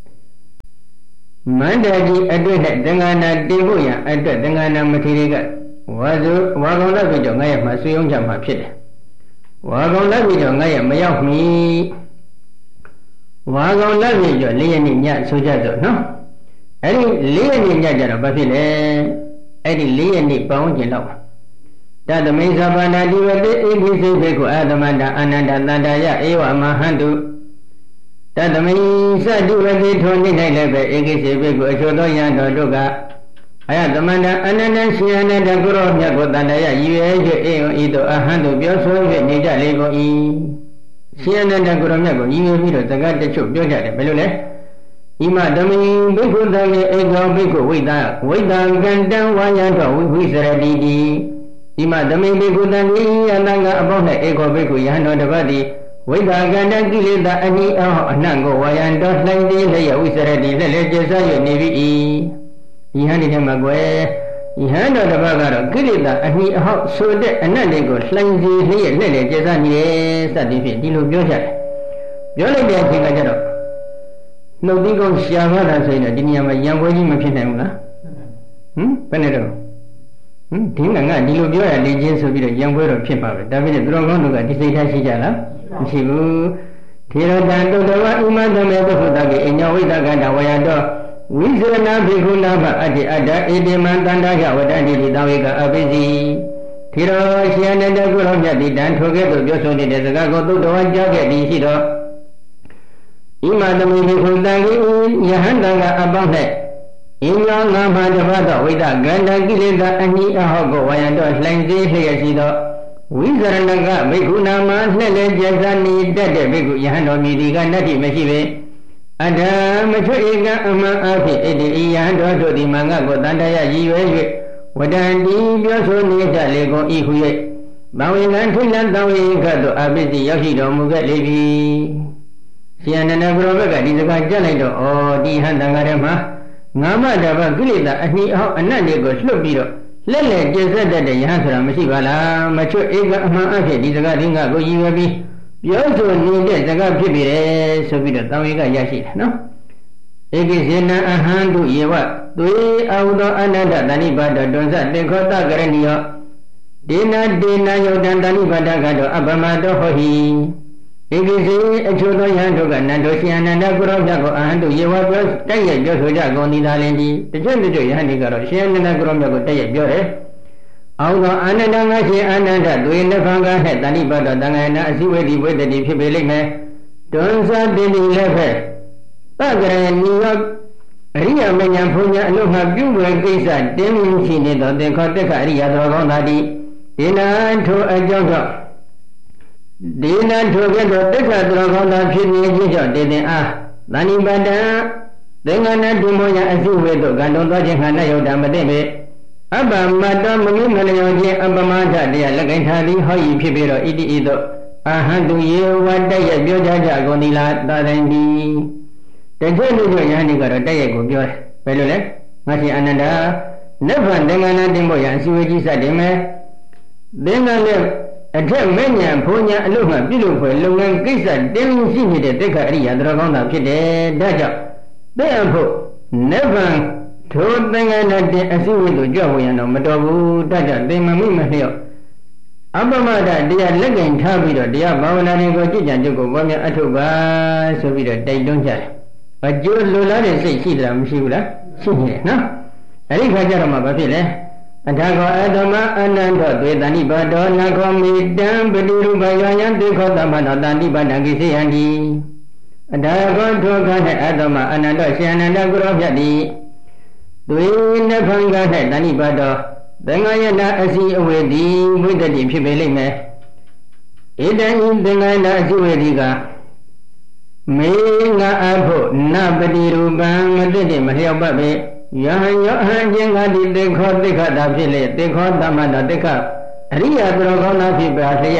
မန္တကြီးအတွင်းနဲ့သင်္ကနာတင်ဖို့ရအတွက်သင်္ကနာမထေရကဝါစုဝါကောင်လက်ပြကြောင့်ငါးရက်မှာဆွေးယုံကြမှာဖြစ်တယ်ဝါကောင်လက်ပြကြောင့်ငါးရက်မရောက်မီဝါကောင်လက်ပြကြောင့်လေးရက်နေ့ညဆိုကြစို့နော်အဲ့ဒီလေးရက်နေ့ညကြတော့ဘာဖြစ်လဲအဲ့ဒီလေးရက်နေ့ပေါင်းကျင်တော့တသမိသဗ္ဗနာတိဝတိဣတိစိဘေကုအာသမန္တအာနန္ဒတန္တယဧဝမဟန္တုတသမိသတိဝတိထုံနေ၌လည်းပဲဧကိစိဘေကုအချို့သောယံတော်တို့ကအယသမန္တအာနန္ဒရှင်အနန္ဒကုရောမြတ်ကိုတန္တယရည်ရွယ်၍အေဝံဤသို့အဟန္တုပြောဆို၍နေကြလေကုန်၏ရှင်အနန္ဒကုရောမြတ်ကိုရည်ရွယ်ပြီးတော့စကားတချို့ပြောကြတယ်ဘယ်လိုလဲဣမဓမ္မိဘိက္ခုတံဧကောဘိက္ခုဝိတံဝိတံကံတံဝါယံတော်ဝိဝိစရတိတိဣမဓမ္မိဘိက္ခုတံဤယတံကအပေါင်း၌ဧကောဘိက္ခုယဟန်တော်တစ်ပါးသည်ဝိတံကံတံကိလေသာအနိအဟောအနှံ့ကိုဝါယံတော်လှိုင်းသည်လျက်ဝိစရတိလက်လက်ကျဆ၍နေပြီ၏ယဟန်ဒီထဲမှာကွယ်ယဟန်တော်တစ်ပါးကတော့ကိလေသာအနိအဟောဆိုတဲ့အနတ်တွေကိုလှိုင်းစီလျက်လက်လက်ကျဆနေတယ်စသည်ဖြင့်ဒီလိုပြောကြတယ်ပြောလိုက်တဲ့အချိန်ကကျတော့နှုတ်သီးကောင်းရှာပါတာဆိုရင်ဒီနေရာမှာရံပွဲကြီးမဖြစ်နိုင်ဘူးလားဟမ်ဘယ်နဲ့တော့ဟမ်ဒီကငါဒီလိုပြောရလေချင်းဆိုပြီးတော့ရံပွဲတော့ဖြစ်ပါပဲဒါပေမဲ့သူတော်ကောင်းတို့ကဒီစိတ်ထားရှိကြလားမရှိဘူးထေရတံတုတ္တဝဥမသမေဘုဟုတကေအညဝိတကန္တဝယတောဝိဇရဏဘိက္ခုနာမအတ္တိအတ္တဧတိမံတန္တယဝတ္တန္တိတိသဝေကအပိစီထေရရှင်အနန္ဒကုရောမြတ်တိတံထိုကဲ့သို့ပြောဆိုနေတဲ့စကားကိုသုတ္တဝါကြားခဲ့ပြီးရှိတော့ဣမသမိဘိက္ခုတံကိယဟန္တံကအပေါင်း၌အင်းရောငါမှတပတ်သောဝိတကန္တကိလေသာအနိအဟောကိုဝါယံတော်လှိုင်စေလျက်ရှိသောဝိဇရဏကဘိက္ခုနာမလှည့်လေကျက်စားနေတတ်တဲ့ဘိက္ခုယဟန်တော်မြည်ဒီကနတ္တိမရှိပေအတ္တမချွေကအမှန်အဖြစ်ဣတိယဟန်တော်တို့ဒီမင်္ဂကိုတန်တရာရည်ရွယ်၍ဝတန္တိပြောဆိုနေကြလေကုန်ဤဟု၍သံဝေကံထိလန်သံဝေကသို့အပိစိရောက်ရှိတော်မူခဲ့လေပြီရှင်အနန္ဒကုရောဘက်ကဒီစကားကြားလိုက်တော့ဩဒီဟန်တန်ကထဲမှာငါမတပကိလေသာအနှီးအဟောင်းအနတ်တွေကိုလွတ်ပြီးတော့လက်လက်ကျဆက်တတ်တဲ့ယဟန်ဆိုတာမရှိပါလားမချွတ်ဧကအမှန်အဖြစ်ဒီစကားတင်းကကိုရည်ရွယ်ပြီးပြောဆိုနေတဲ့စကားဖြစ်ပြီလေဆိုပြီးတော့သံဝေကရရှိတယ်နော်ဧကိစေနံအဟံတုယေဝသွေအာဟုသောအနန္တတဏိပါဒတွန်စတေခောတကရဏီယောဒေနာဒေနာယောတံတဏိပါဒကတော့အပမတောဟောဟိဧကိစေအချို့သောယဟန်တို့ကနန္ဒောရှင်အနန္ဒကုရောမြတ်ကိုအဟံတုယေဝပြောတိုက်ရိုက်ပြောဆိုကြကုန်သည်သာလင်ဒီတချို့တချို့ယဟန်တွေကတော့ရှင်အနန္ဒကုရောမြတ်ကိုတိုက်ရိုက်ပြောတယ်အောင်သောအာနန္ဒငါရှင်အာနန္ဒသွေနဖန်ကား၌တဏိပါဒတန်ခါနာအစိဝေဒီဝေတတိဖြစ်ပေလိမ့်မယ်တွန်စာတိတိလည်းပဲသက္ကရဏီယောအရိယာမဉ္ဇဉ်ဘုံညာအလို့မှပြုဝေကိစ္စတင်းမြင့်ရှိနေသောသင်္ခောတက်ခအရိယာတော်ကောင်းသာတိဒီနာထိုအကြောင်းကြောင့်ဒီနာထိုကဲ့သို့တက်ခတော်ကောင်းသာဖြစ်နေခြင်းကြောင့်တေတင်အားသဏိပါဒံသင်္ကနာဓမ္မညာအစိဝေသို့ကံတော်သွားခြင်းခန္ဓာယုတ်တာမသိပေအပ္ပမတ္တမနုမလျောခြင်းအပ္ပမထတရားလက်ကင်ထားသည်ဟောဤဖြစ်ပြီးတော့ဣတိဤသို့အာဟံတုယေဝတည့်ရပြောကြကြကုန်သည်လားသာတိုင်းဒီတချို့လူတို့ယဟန်ဒီကတော့တည့်ရကိုပြောတယ်ဘယ်လိုလဲငါရှင်အနန္ဒာနိဗ္ဗာန်သင်္ကနာတင်ဖို့ရအစီဝေကြီးစတင်မယ်သင်္ကန်းနဲ့အထက်မဉ္ဇဉ်ဘုံညာအလို့မှပြုလုပ်ဖွယ်လုပ်ငန်းကိစ္စတင်းရှိနေတဲ့တိက္ခအရိယာတော်ကောင်းတာဖြစ်တယ်ဒါကြောင့်သိအဖို့နိဗ္ဗာန်ထိုသင်္ကန်းနဲ့တင်အစီဝေတို့ကြွဝင်ရတော့မတော်ဘူးဒါကြောင့်သင်္မမိမလျော့အပ္ပမဒတရားလက်ကင်ထားပြီးတော့တရားဘာဝနာတွေကိုကြည်ကြံကြုတ်ကိုပွားများအထုပ်ပါဆိုပြီးတော့တိုက်တွန်းကြတယ်အကျိုးလိုလားတဲ့စိတ်ရှိသလားမရှိဘူးလားရှိနေတယ်နော်အဲ့ဒီခါကျတော့မှဘာဖြစ်လဲအထာခောအတ္တမအနန္တသွေတဏိပါဒောနခောမိတံပတိရုပယယံတေခောတမနောတဏိပါဒံကိစေယံတိအထာခောထောခ၌အတ္တမအနန္တရှင်အနန္တကုရောမြတ်တိသွေနဖန်က၌တဏိပါဒောသင်္ဃယနာအစီအဝေတိဝိတ္တိဖြစ်ပေလိမ့်မယ်ဣတံဤသင်္ဃယနာအစီဝေတိကမေငါအဖို့နပတိရူပံမသိတဲ့မလျောက်ပတ်ပဲယဟန်ယောဟန်ခြင်းကတိတေခောတိခတာဖြစ်လေတေခောတမတာတိခအရိယာသူတော်ကောင်းသားဖြစ်ပါလျက်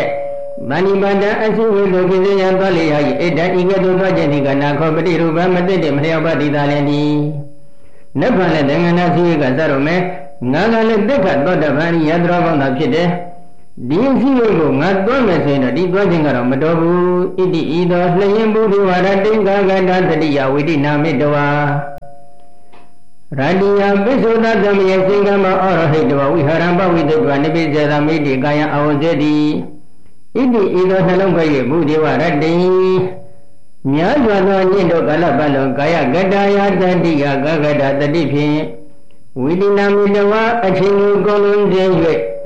ဗန္ဒီပါဒအစုဝေတို့ကိစ္စယံသွားလေရ၏ဣဒံဤကဲ့သို့သွားခြင်းဒီကနာခောပတိရူပမသိတဲ့မလျောက်ပါတိသာလည်းဒီနဗ္ဗလည်းသင်္ကနာစုဝေကစတော့မယ်ငါကလည်းတက်ခတ်သောတပန်ယတ္တရောကောင်းတာဖြစ်တယ်ဒီစုဝေကိုငါသွားမယ်ဆိုရင်တော့ဒီသွားခြင်းကတော့မတော်ဘူးဣတိဤသောလျင်ဘုဒ္ဓဝါဒတိင်္ဂကတတတိယဝိတိနာမိတဝါရတ္တိယပိစ္ဆုတသမယေစင်္ကမအောရဟိတဝဝိဟာရံပဝိတ္တဝနိပိစေသမိတိကာယအဝဇေတိဣတိဤသောနှလုံးခွဲ၍ဘုဒ္ဓဝရတ္တိများစွာသောညင့်တို့ကာလပတ်လုံးကာယကတယတတိယကကတတတိဖြင့်ဝိတိနာမိတဝါအချင်းကိုကုန်လုံးစေ၍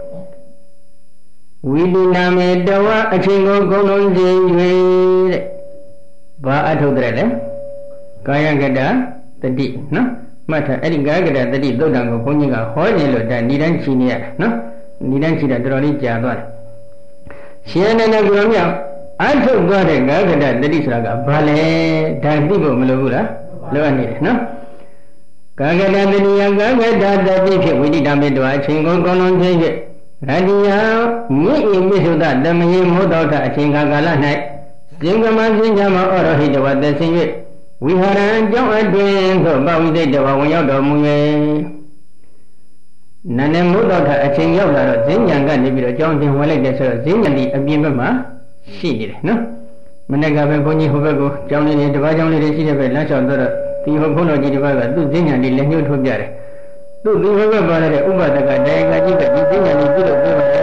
ဝိတိနာမိတဝါအချင်းကိုကုန်လုံးစေ၍တဲ့ဘာအထုတ်တဲ့လဲကာယကတတတိနော်မှတ်ထားအဲ့ဒီကာယကတတတိသုတ်တံကိုဘုန်းကြီးကဟောခြင်းလို့ဒါဏိဒန်းချီနေရတာနော်ဏိဒန်းချီတာတော်တော်လေးကြာသွားတယ်ရှင်နန္ဒကိုမြောက်အထုတ်သွားတဲ့ကာယကတတတိဆိုတာကဘာလဲဒါသိဖို့မလိုဘူးလားလိုအပ်နေတယ်နော်ကာယကတတတိယကာယကတတတိဖြင့်ဝိတိတမေတ္တဝအချင်းကိုကောင်းလုံးခြင်းဖြင့်ရတ္တိယမြင့်ဤမိစ္ဆုတတမယေမောတောထအချင်းကာလ၌စင်္ကမစင်္ကမဩရဟိတဝသက်ရှင်၍ဝိဟာရံကြောင့်အတွင်သို့ပဝိသိတဝဝင်ရောက်တော်မူ၍နန္ဒမုဒ္ဒထအချိန်ရောက်လာတော့ဈဉ္ဉံကနေပြီးတော့ကြောင်းတင်ဝင်လိုက်တယ်ဆိုတော့ဈဉ္ဉံဒီအပြင်ဘက်မှာရှိနေတယ်နော်မနေ့ကပဲဘုန်းကြီးဟိုဘက်ကိုကြောင်းလေးတွေတပားကြောင်းလေးတွေရှိတဲ့ဘက်လမ်းလျှောက်တော့ဒီဟိုဘုန်းတော်ကြီးတစ်ပါးကသူ့ဈဉ္ဉံဒီလက်ညှိုးထိုးပြတယ်သူ့ဒီဘက်ပါလာတဲ့ဥပဒကတေကကြီးကဒီဈဉ္ဉံလေးပြုလုပ်ပေးပါတယ်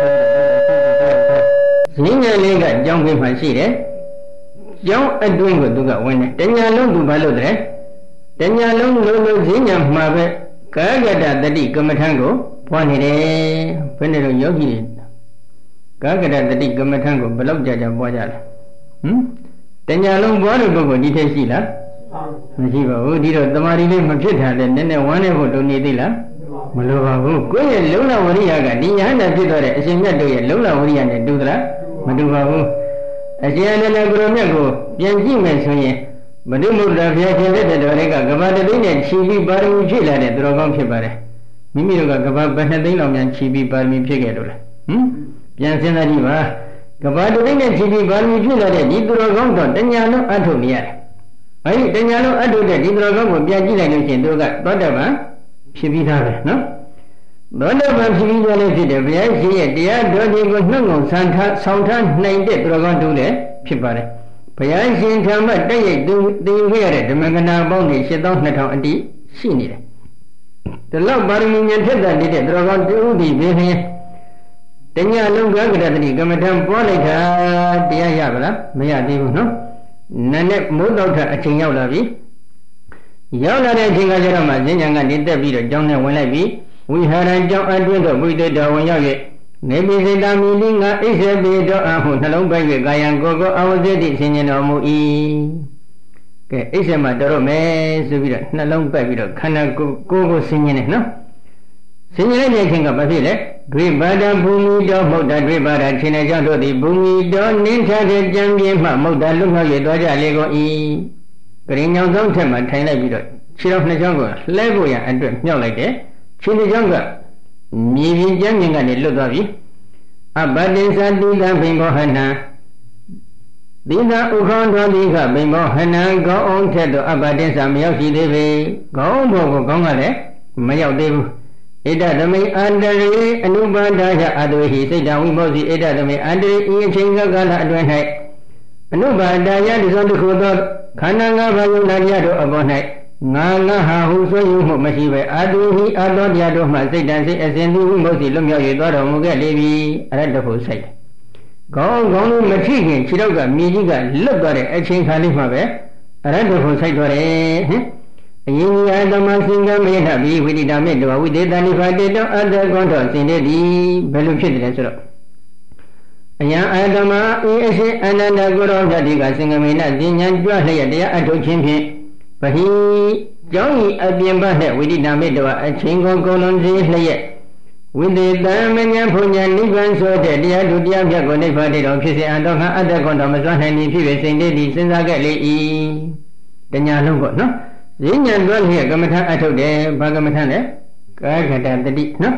ဈဉ္ဉံလေးကကြောင်းပေးမှရှိတယ်ကျောင်းအတွင်းကိုသူကဝင်တယ်တညာလုံးသူဘာလို့လဲတညာလုံးလုံးလုံးဈဉ္ဉံမှာပဲကာယကတတတိကမ္မထံကိုပွားနေတယ်ဘယ်နဲ့တော့ယောဂီကာယကတတတိကမ္မထံကိုဘယ်လောက်ကြာကြာပွားကြလဲဟမ်တညာလုံးပွားတဲ့ပုဂ္ဂိုလ်ဒီထက်ရှိလားမရှိပါဘူးဒီတော့တမာရီလေးမဖြစ်တာလည်းနည်းနည်းဝမ်းနေဖို့တုံနေသေးလားမလိုပါဘူးကိုယ့်ရဲ့လုံလဝရိယကဒီညာနဲ့ဖြစ်တော့တဲ့အရှင်မြတ်တို့ရဲ့လုံလဝရိယနဲ့တူသလားမတူပါဘူးအရှင်အနန္ဒကိုရမြတ်ကိုပြန်ကြည့်မယ်ဆိုရင်ဘုဒ္ဓမုဒ္ဒရာဘုရားရှင်လက်တော်တွေကကဘာတသိန်းနဲ့ခြီးပြီးပါရမီဖြည့်လာတဲ့သူတော်ကောင်းဖြစ်ပါတယ်မိမိတို့ကကဘာဘယ်နှစ်သိန်းလောက်များခြီးပြီးပါရမီဖြည့်ခဲ့လို့လဲဟမ်ပြန်စဉ်းစားကြည့်ပါကဘာတသိန်းနဲ့ခြီးပြီးပါရမီဖြည့်လာတဲ့ဒီသူတော်ကောင်းတော့တညာလုံးအထုတ်နေရတယ်အဲဒီတညာလုံးအထုတ်တဲ့ဒီသူတော်ကောင်းကိုပြန်ကြည့်လိုက်လို့ရှိရင်သူကသောတပန်ဖြစ်ပြီးသားပဲနော်သောတပန်ဖြစ်ပြီးသားလည်းဖြစ်တယ်ဘုရားရှင်ရဲ့တရားတော်တွေကိုနှုတ်ငုံဆန်ထားဆောင်ထားနိုင်တဲ့သူတော်ကောင်းတို့လည်းဖြစ်ပါတယ်ဘုရားရှင်ဓမ္မတည့်ရိပ်သူသင်ခဲ့ရတဲ့ဓမ္မကနာပေါင်းနေရှစ်သောင်းနှစ်ထောင်အတိရှိနေတယ်ဒီလောက်ပါရမီဉာဏ်ထက်တာနေတဲ့သူတော်ကောင်းတူဒီဘင်းရင်တညလုံးကာယကတတိကမ္မထံပွားလိုက်တာတရားရပါလားမရသေးဘူးနော်နာနဲ့မိုးတော့ထအချိန်ရောက်လာပြီရောက်လာတဲ့အချိန်ကကျတော့မှဉာဏ်ဉာဏ်ကနေတက်ပြီးတော့ကျောင်းထဲဝင်လိုက်ပြီဝိဟာရံကျောင်းအတွင်းတော့ဝိသေတော်ဝင်ရောက်ရဲ့နေပိစိတမိလိငါအိစေပိတောအဟုနှလုံးပိုက်၍ကာယံကိုယ်ကိုအဝဇ္ဇတိဆင်ញင်တော်မူ၏ကဲအိစေမှာတော်တော့မယ်ဆိုပြီးတော့နှလုံးပိုက်ပြီးတော့ခန္ဓာကိုယ်ကိုယ်ကိုဆင်ញင်တယ်နော်ဆင်ញင်လိုက်တဲ့အချိန်ကဘာဖြစ်လဲဒွေပါဒဘူမိတော်မုဒ္ဒဒွေပါဒခြေနေကြောင့်တို့သည်ဘူမိတော်နင်းထားတဲ့ကြံပြင်းမှမုဒ္ဒလွတ်မြောက်၍သွားကြလေကုန်၏ကရင်ညောင်ဆောင်ထက်မှာထိုင်လိုက်ပြီးတော့ခြေတော်နှစ်ချောင်းကိုလှဲဖို့ရအတွက်မြောက်လိုက်တယ်ခြေနှစ်ချောင်းကမြေပြင်ကျမ်းမြင်ကနေလွတ်သွားပြီအပတိသတိကဘိမောဟနံသီသာဥခေါတော်တိကဘိမောဟနံကောင်းအောင်ထက်တော့အပတိသမရောက်ရှိသေးပေကောင်းဖို့ကိုကောင်းကလည်းမရောက်သေးဘူးဣဒသမိအန္တရေအနုပါဒယအတုဟိစိတ်တဝိမောစီဣဒသမိအန္တရေဤအချိန်ကာလအတွင်း၌အနုပါဒယဒီဆုံးတစ်ခုသောခန္ဓာ၅ပါးယုံနာတရားတို့အပေါ်၌ငါငါဟာဟုဆိုယူမှုမရှိပဲအတုဟိအတောတရားတို့မှစိတ်တန်စိတ်အစဉ်သူဝိမောစီလွတ်မြောက်၍သွားတော်မူခဲ့လေပြီအရတ္တဖို့စိတ်ကောင်းကောင်းလို့မထိခင်ခြေတော့ကမြေကြီးကလွတ်သွားတဲ့အချိန်ခါလေးမှပဲအရတ္တဖို့စိတ်တော်တယ်ဟင်အယင်ကြီးအတ္တမစင်ကမေဟဘိဝိတိတမေတ္တဝဝိသေတဏိဖာတေတောအတ္တကွန်တော်စင်တဲ့ဒီဘယ်လိုဖြစ်တယ်လဲဆိုတော့အယံအတ္တမဤအရှိအနန္တကိုရောဓတိကစင်ကမေနဉာဏ်ကြွလျက်တရားအထုတ်ခြင်းဖြင့်ပဟိကျောင်းဤအပြင်ဘက်နဲ့ဝိတိတမေတ္တဝအချင်းကိုကုလုံးစီလျက်ဝိသေတမဉ္ဇဉ်ဘုံညာနိဗ္ဗာန်ဆိုတဲ့တရားသူတရားမြတ်ကိုနိဗ္ဗာန်တည်တော်ဖြစ်စေအံတော်ခအတ္တကွန်တော်မစွမ်းနိုင်မည်ဖြစ်၍စိတ်တည်းဒီစဉ်းစားခဲ့လေ၏တညာလုံးပေါ့နော်ဈဉ္ဉံတွဲလျက်ကမ္မထအထုတ်တယ်ဘာကမ္မထလဲကာယကတတတိနော်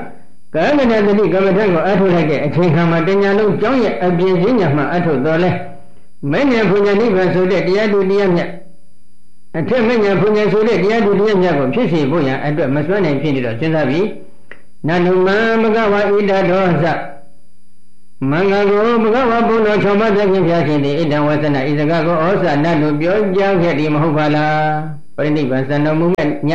ကာယနာတတိကမ္မထံကိုအထုတ်လိုက်တဲ့အချိန်ခါမှာတညာလုံးကြောင်းရဲ့အပြင်စည်းညာမှအထုတ်တော်လဲမဉ္ဇဉ်ဘုညာနိဗ္ဗာန်ဆိုတဲ့တရားတူတရားမြတ်အထက်မဉ္ဇဉ်ဘုညာဆိုတဲ့တရားတူတရားမြတ်ကိုဖြစ်စေဖို့ရန်အတွက်မစွမ်းနိုင်ဖြစ်နေတော့စဉ်းစားပြီးနန္ဒုမံဘဂဝါဣဒဒောသမင်္ဂကိုဘဂဝါဘုံတော်၆ပါးတည်းဖြာရှင်သည်ဣဒံဝဆနာဤစကားကိုဩဇာနတ်တို့ပြောကြားခဲ့သည်မဟုတ်ပါလားပရိနိဗ္ဗာန်စံတော်မူမဲ့ည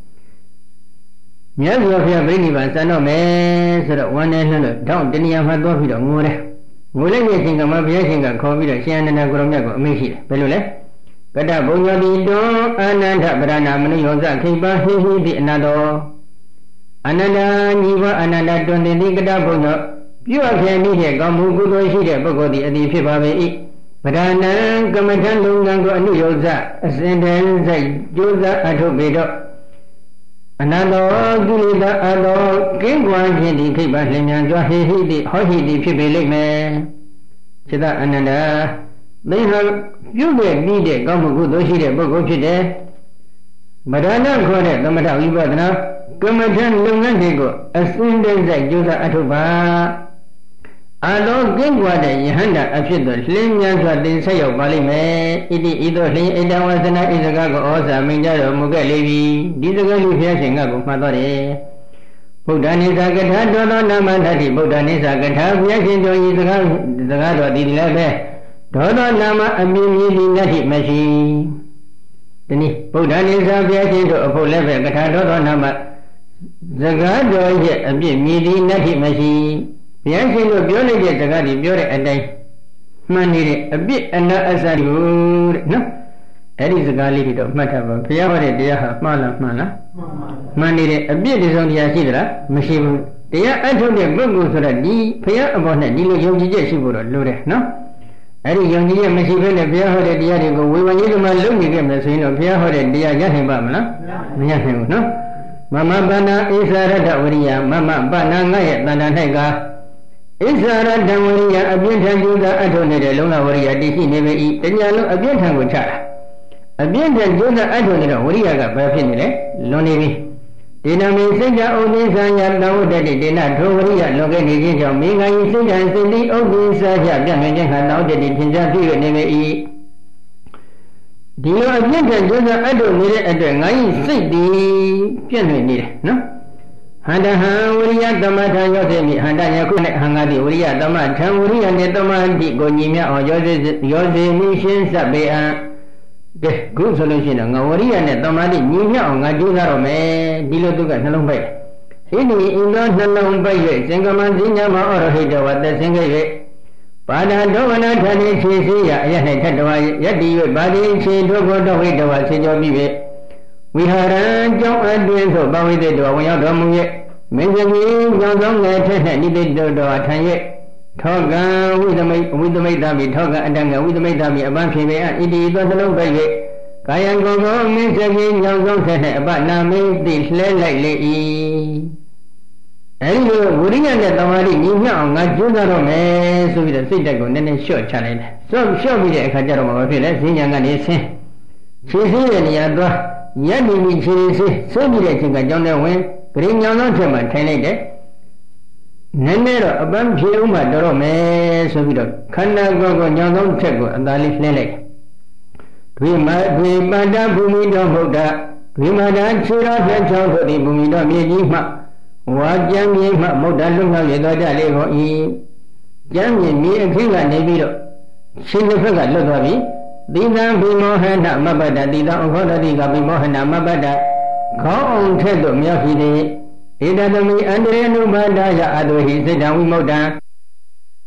မြတ်စွာဘုရားပြိဋိဘံစံတော့မယ်ဆိုတော့ဝမ်းနဲ့နှလို့တောင်းတဏှာမှာသွားပြီးတော့ငိုတယ်ငိုလိုက်တဲ့ချိန်ကမှဘုရားရှင်ကခေါ်ပြီးတော့ရှင်အနန္ဒကိုရောမြတ်ကိုအမိန့်ရှိတယ်ဘယ်လိုလဲကတ္တဘုံညတိတောအာနန္ဒပရဏမနုယောဇခိပ္ပဟိဟိတိအနန္တောအနန္ဒညီဝအနန္ဒတွင်တင်သည်ကတ္တဘုံညပြုအပ်ခဲ့မိတဲ့ကောင်းမှုကုသိုလ်ရှိတဲ့ပုဂ္ဂိုလ်သည်အတိဖြစ်ပါပေ၏ပရဏံကမ္မထံလုံငန်းကိုအနုယောဇအစဉ်တည်းစိတ်ကြိုးစားအထုတ်ပေတော့အနန္တောကိလေသာအတောကင်းကွာခြင်းဒီခိဗ္ဗလင်မြန်ကြွားဟိဟိတိဟောဟိတိဖြစ်ပေလိမ့်မယ်စိတ္တအနန္ဒသိဟပြုခဲ့ပြီးတဲ့ကောင်းမှုကုသိုလ်ရှိတဲ့ပုဂ္ဂိုလ်ဖြစ်တယ်မရဏခေါ်တဲ့သမထဝိပဿနာကမ္မထလုပ်ငန်းတွေကိုအစဉ်တည်းစိုက်ကြိုးစားအထုတ်ပါအလောကင်းကွာတဲ့ယဟန္တာအဖြစ်သို့လင်းမြန်စွာတင်ဆက်ရောက်ပါလိမ့်မယ်ဣတိဤသို့လင်းဣတဝသနာဤစကားကိုဩဇာမိန်ကြတော်မူခဲ့လေပြီဒီစကားလေးဘုရားရှင်ကကိုမှတ်တော်တယ်ဗုဒ္ဓနိသကထာတော်သောနာမတ္တိဗုဒ္ဓနိသကထာဘုရားရှင်တို့ဤစကားစကားတော်ဒီလည်းပဲဒေါသောနာမအမည်မည်ဒီနတ္တိမရှိဒီနေ့ဗုဒ္ဓနိသဘုရားရှင်တို့အဖို့လည်းပဲကထာတော်သောနာမစကားတော်ရဲ့အပြည့်မြည်ဒီနတ္တိမရှိဘုရားရှင်တို့ပြောလိုက်တဲ့စကားတွေပြောတဲ့အတိုင်းမှန်နေတဲ့အပြစ်အနာအစတွေတဲ့နော်အဲ့ဒီစကားလေးတွေတော့မှတ်ထားပါဘုရားဟောတဲ့တရားဟာမှားလားမှန်လားမှန်နေတဲ့အပြစ်ဒီဆုံးတရားရှိသလားမရှိဘူးတရားအထုတ်တဲ့ပုဂ္ဂိုလ်ဆိုတော့ဒီဘုရားအပေါ်နဲ့ဒီလိုယုံကြည်ချက်ရှိဖို့တော့လိုတယ်နော်အဲ့ဒီယုံကြည်ချက်မရှိဘဲနဲ့ဘုရားဟောတဲ့တရားတွေကိုဝေဝံကြီးကမှလုံနေခဲ့မယ်ဆိုရင်တော့ဘုရားဟောတဲ့တရားရနိုင်ပါမလားမရနိုင်ဘူးနော်မမပဏဣသရတဝရိယမမပဏငါရဲ့တဏ္ဍာ၌ကဣဇာရတံဝရိယအပြင်းထန်ကြိုးစားအထုတ်နေတဲ့လုံလဝရိယတည်ရှိနေပေ၏တညာလုံးအပြင်းထန်ကိုချတာအပြင်းထန်ကြိုးစားအထုတ်နေတော့ဝရိယကဘယ်ဖြစ်နေလဲလွန်နေပြီဒေနမေစိတ်ကြဥဒိသညာတဝတ္တိဒေနထိုဝရိယလွန်ခဲ့နေခြင်းကြောင့်မိငါ၏စိတ်ကြံစိတ်တိဥဒိသပြပြန့်နေခြင်းဟာတဝတ္တိသင်္ချာဖြစ်နေပေ၏ဒီလိုအပြင်းထန်ကြိုးစားအထုတ်နေတဲ့အတွက်ငါ၏စိတ်တည်ပြန့်နေနေတယ်နော်ဟန္တဟံဝရိယသမထရောစေမိဟန္တယခု၌ဟံငါတိဝရိယသမထံဝရိယနှင့်သမတိကိုညီမြအောင်ရောစေရောစေမိရှင်းစပ်ပေအံကဲခုဆိုလို့ရှိရင်ငါဝရိယနဲ့သမတိညီမြအောင်ငါကြိုးစားတော့မယ်ဒီလိုသူကနှလုံးပိုက်ဟိနိအင်္ဂါနှလုံးပိုက်၍စင်္ကမံစဉ္ညာမဩရဟိတဝသက်စင်ခဲ့၍ပါဒဒောဝနာထဏိခြေစီရအရ၌ထတဝယတ္တိ၍ပါတိခြေတို့ကိုတော်ဟိတဝဆေကြောပြီး၍ဝိဟာရံကြောင့်အတွင်းသို့ပဝိသေတောဝင်ရောက်တော်မူ၍မင်းကြီးကြောင့်သောငယ်ထက်၌နိတိတောတော်ထံ၍ထောကံဝိသမိတ်ဝိသမိတ်သာမိထောကံအတ္တငယ်ဝိသမိတ်သာမိအပန်းဖြေပေအဣတိသောနှလုံးပိုက်၍ကာယံကိုယ်ကိုမင်းကြီးကြောင့်သောထက်၌အပနာမင်းသိလှဲလိုက်လေ၏အဲဒီလိုဝိရိယနဲ့သမာဓိညီမျှအောင်ငါကြိုးစားတော့မယ်ဆိုပြီးတော့စိတ်တက်ကိုနည်းနည်းလျှော့ချလိုက်တယ်ဆော့လျှော့ပြီးတဲ့အခါကျတော့မှမဖြစ်လဲဈဉ္ညာကနေဆင်းခြေစည်းတဲ့နေရာသွားညက်နေပြီးခြေစည်းဆွေးပြီးတဲ့အချိန်ကကြောင်းတဲ့ဝင်ဂရိညောင်သောထက်မှထိုင်လိုက်တယ်နည်းနည်းတော့အပန်းဖြေဦးမှတော်တော့မယ်ဆိုပြီးတော့ခန္ဓာကိုယ်ကိုညောင်သောထက်ကိုအသာလေးလှဲလိုက်ဒွေမဒွေပန္တဘူမိတော်မဟုတ်တာဒွေမတာခြေတော်ဖြတ်ချောင်းဆိုသည့်ဘူမိတော်မြေကြီးမှဝါကြမ်းမြေမှမုတ်တလွတ်မြောက်ရသောကြလေးကိုဤကြမ်းမြေမြေအခင်းကနေပြီးတော့ခြေတစ်ဖက်ကလွတ်သွားပြီသီသံဘိမောဟနမပ္ပတ္တသီသံဥခောတတိကဘိမောဟနမပ္ပတ္တခေါင်းအောင်ထက်သို့မြောက်ဖြစ်သည်ဧတသမိအန္တရေနုပါဒယအတုဟိစိတ္တဝိမု တ္တံ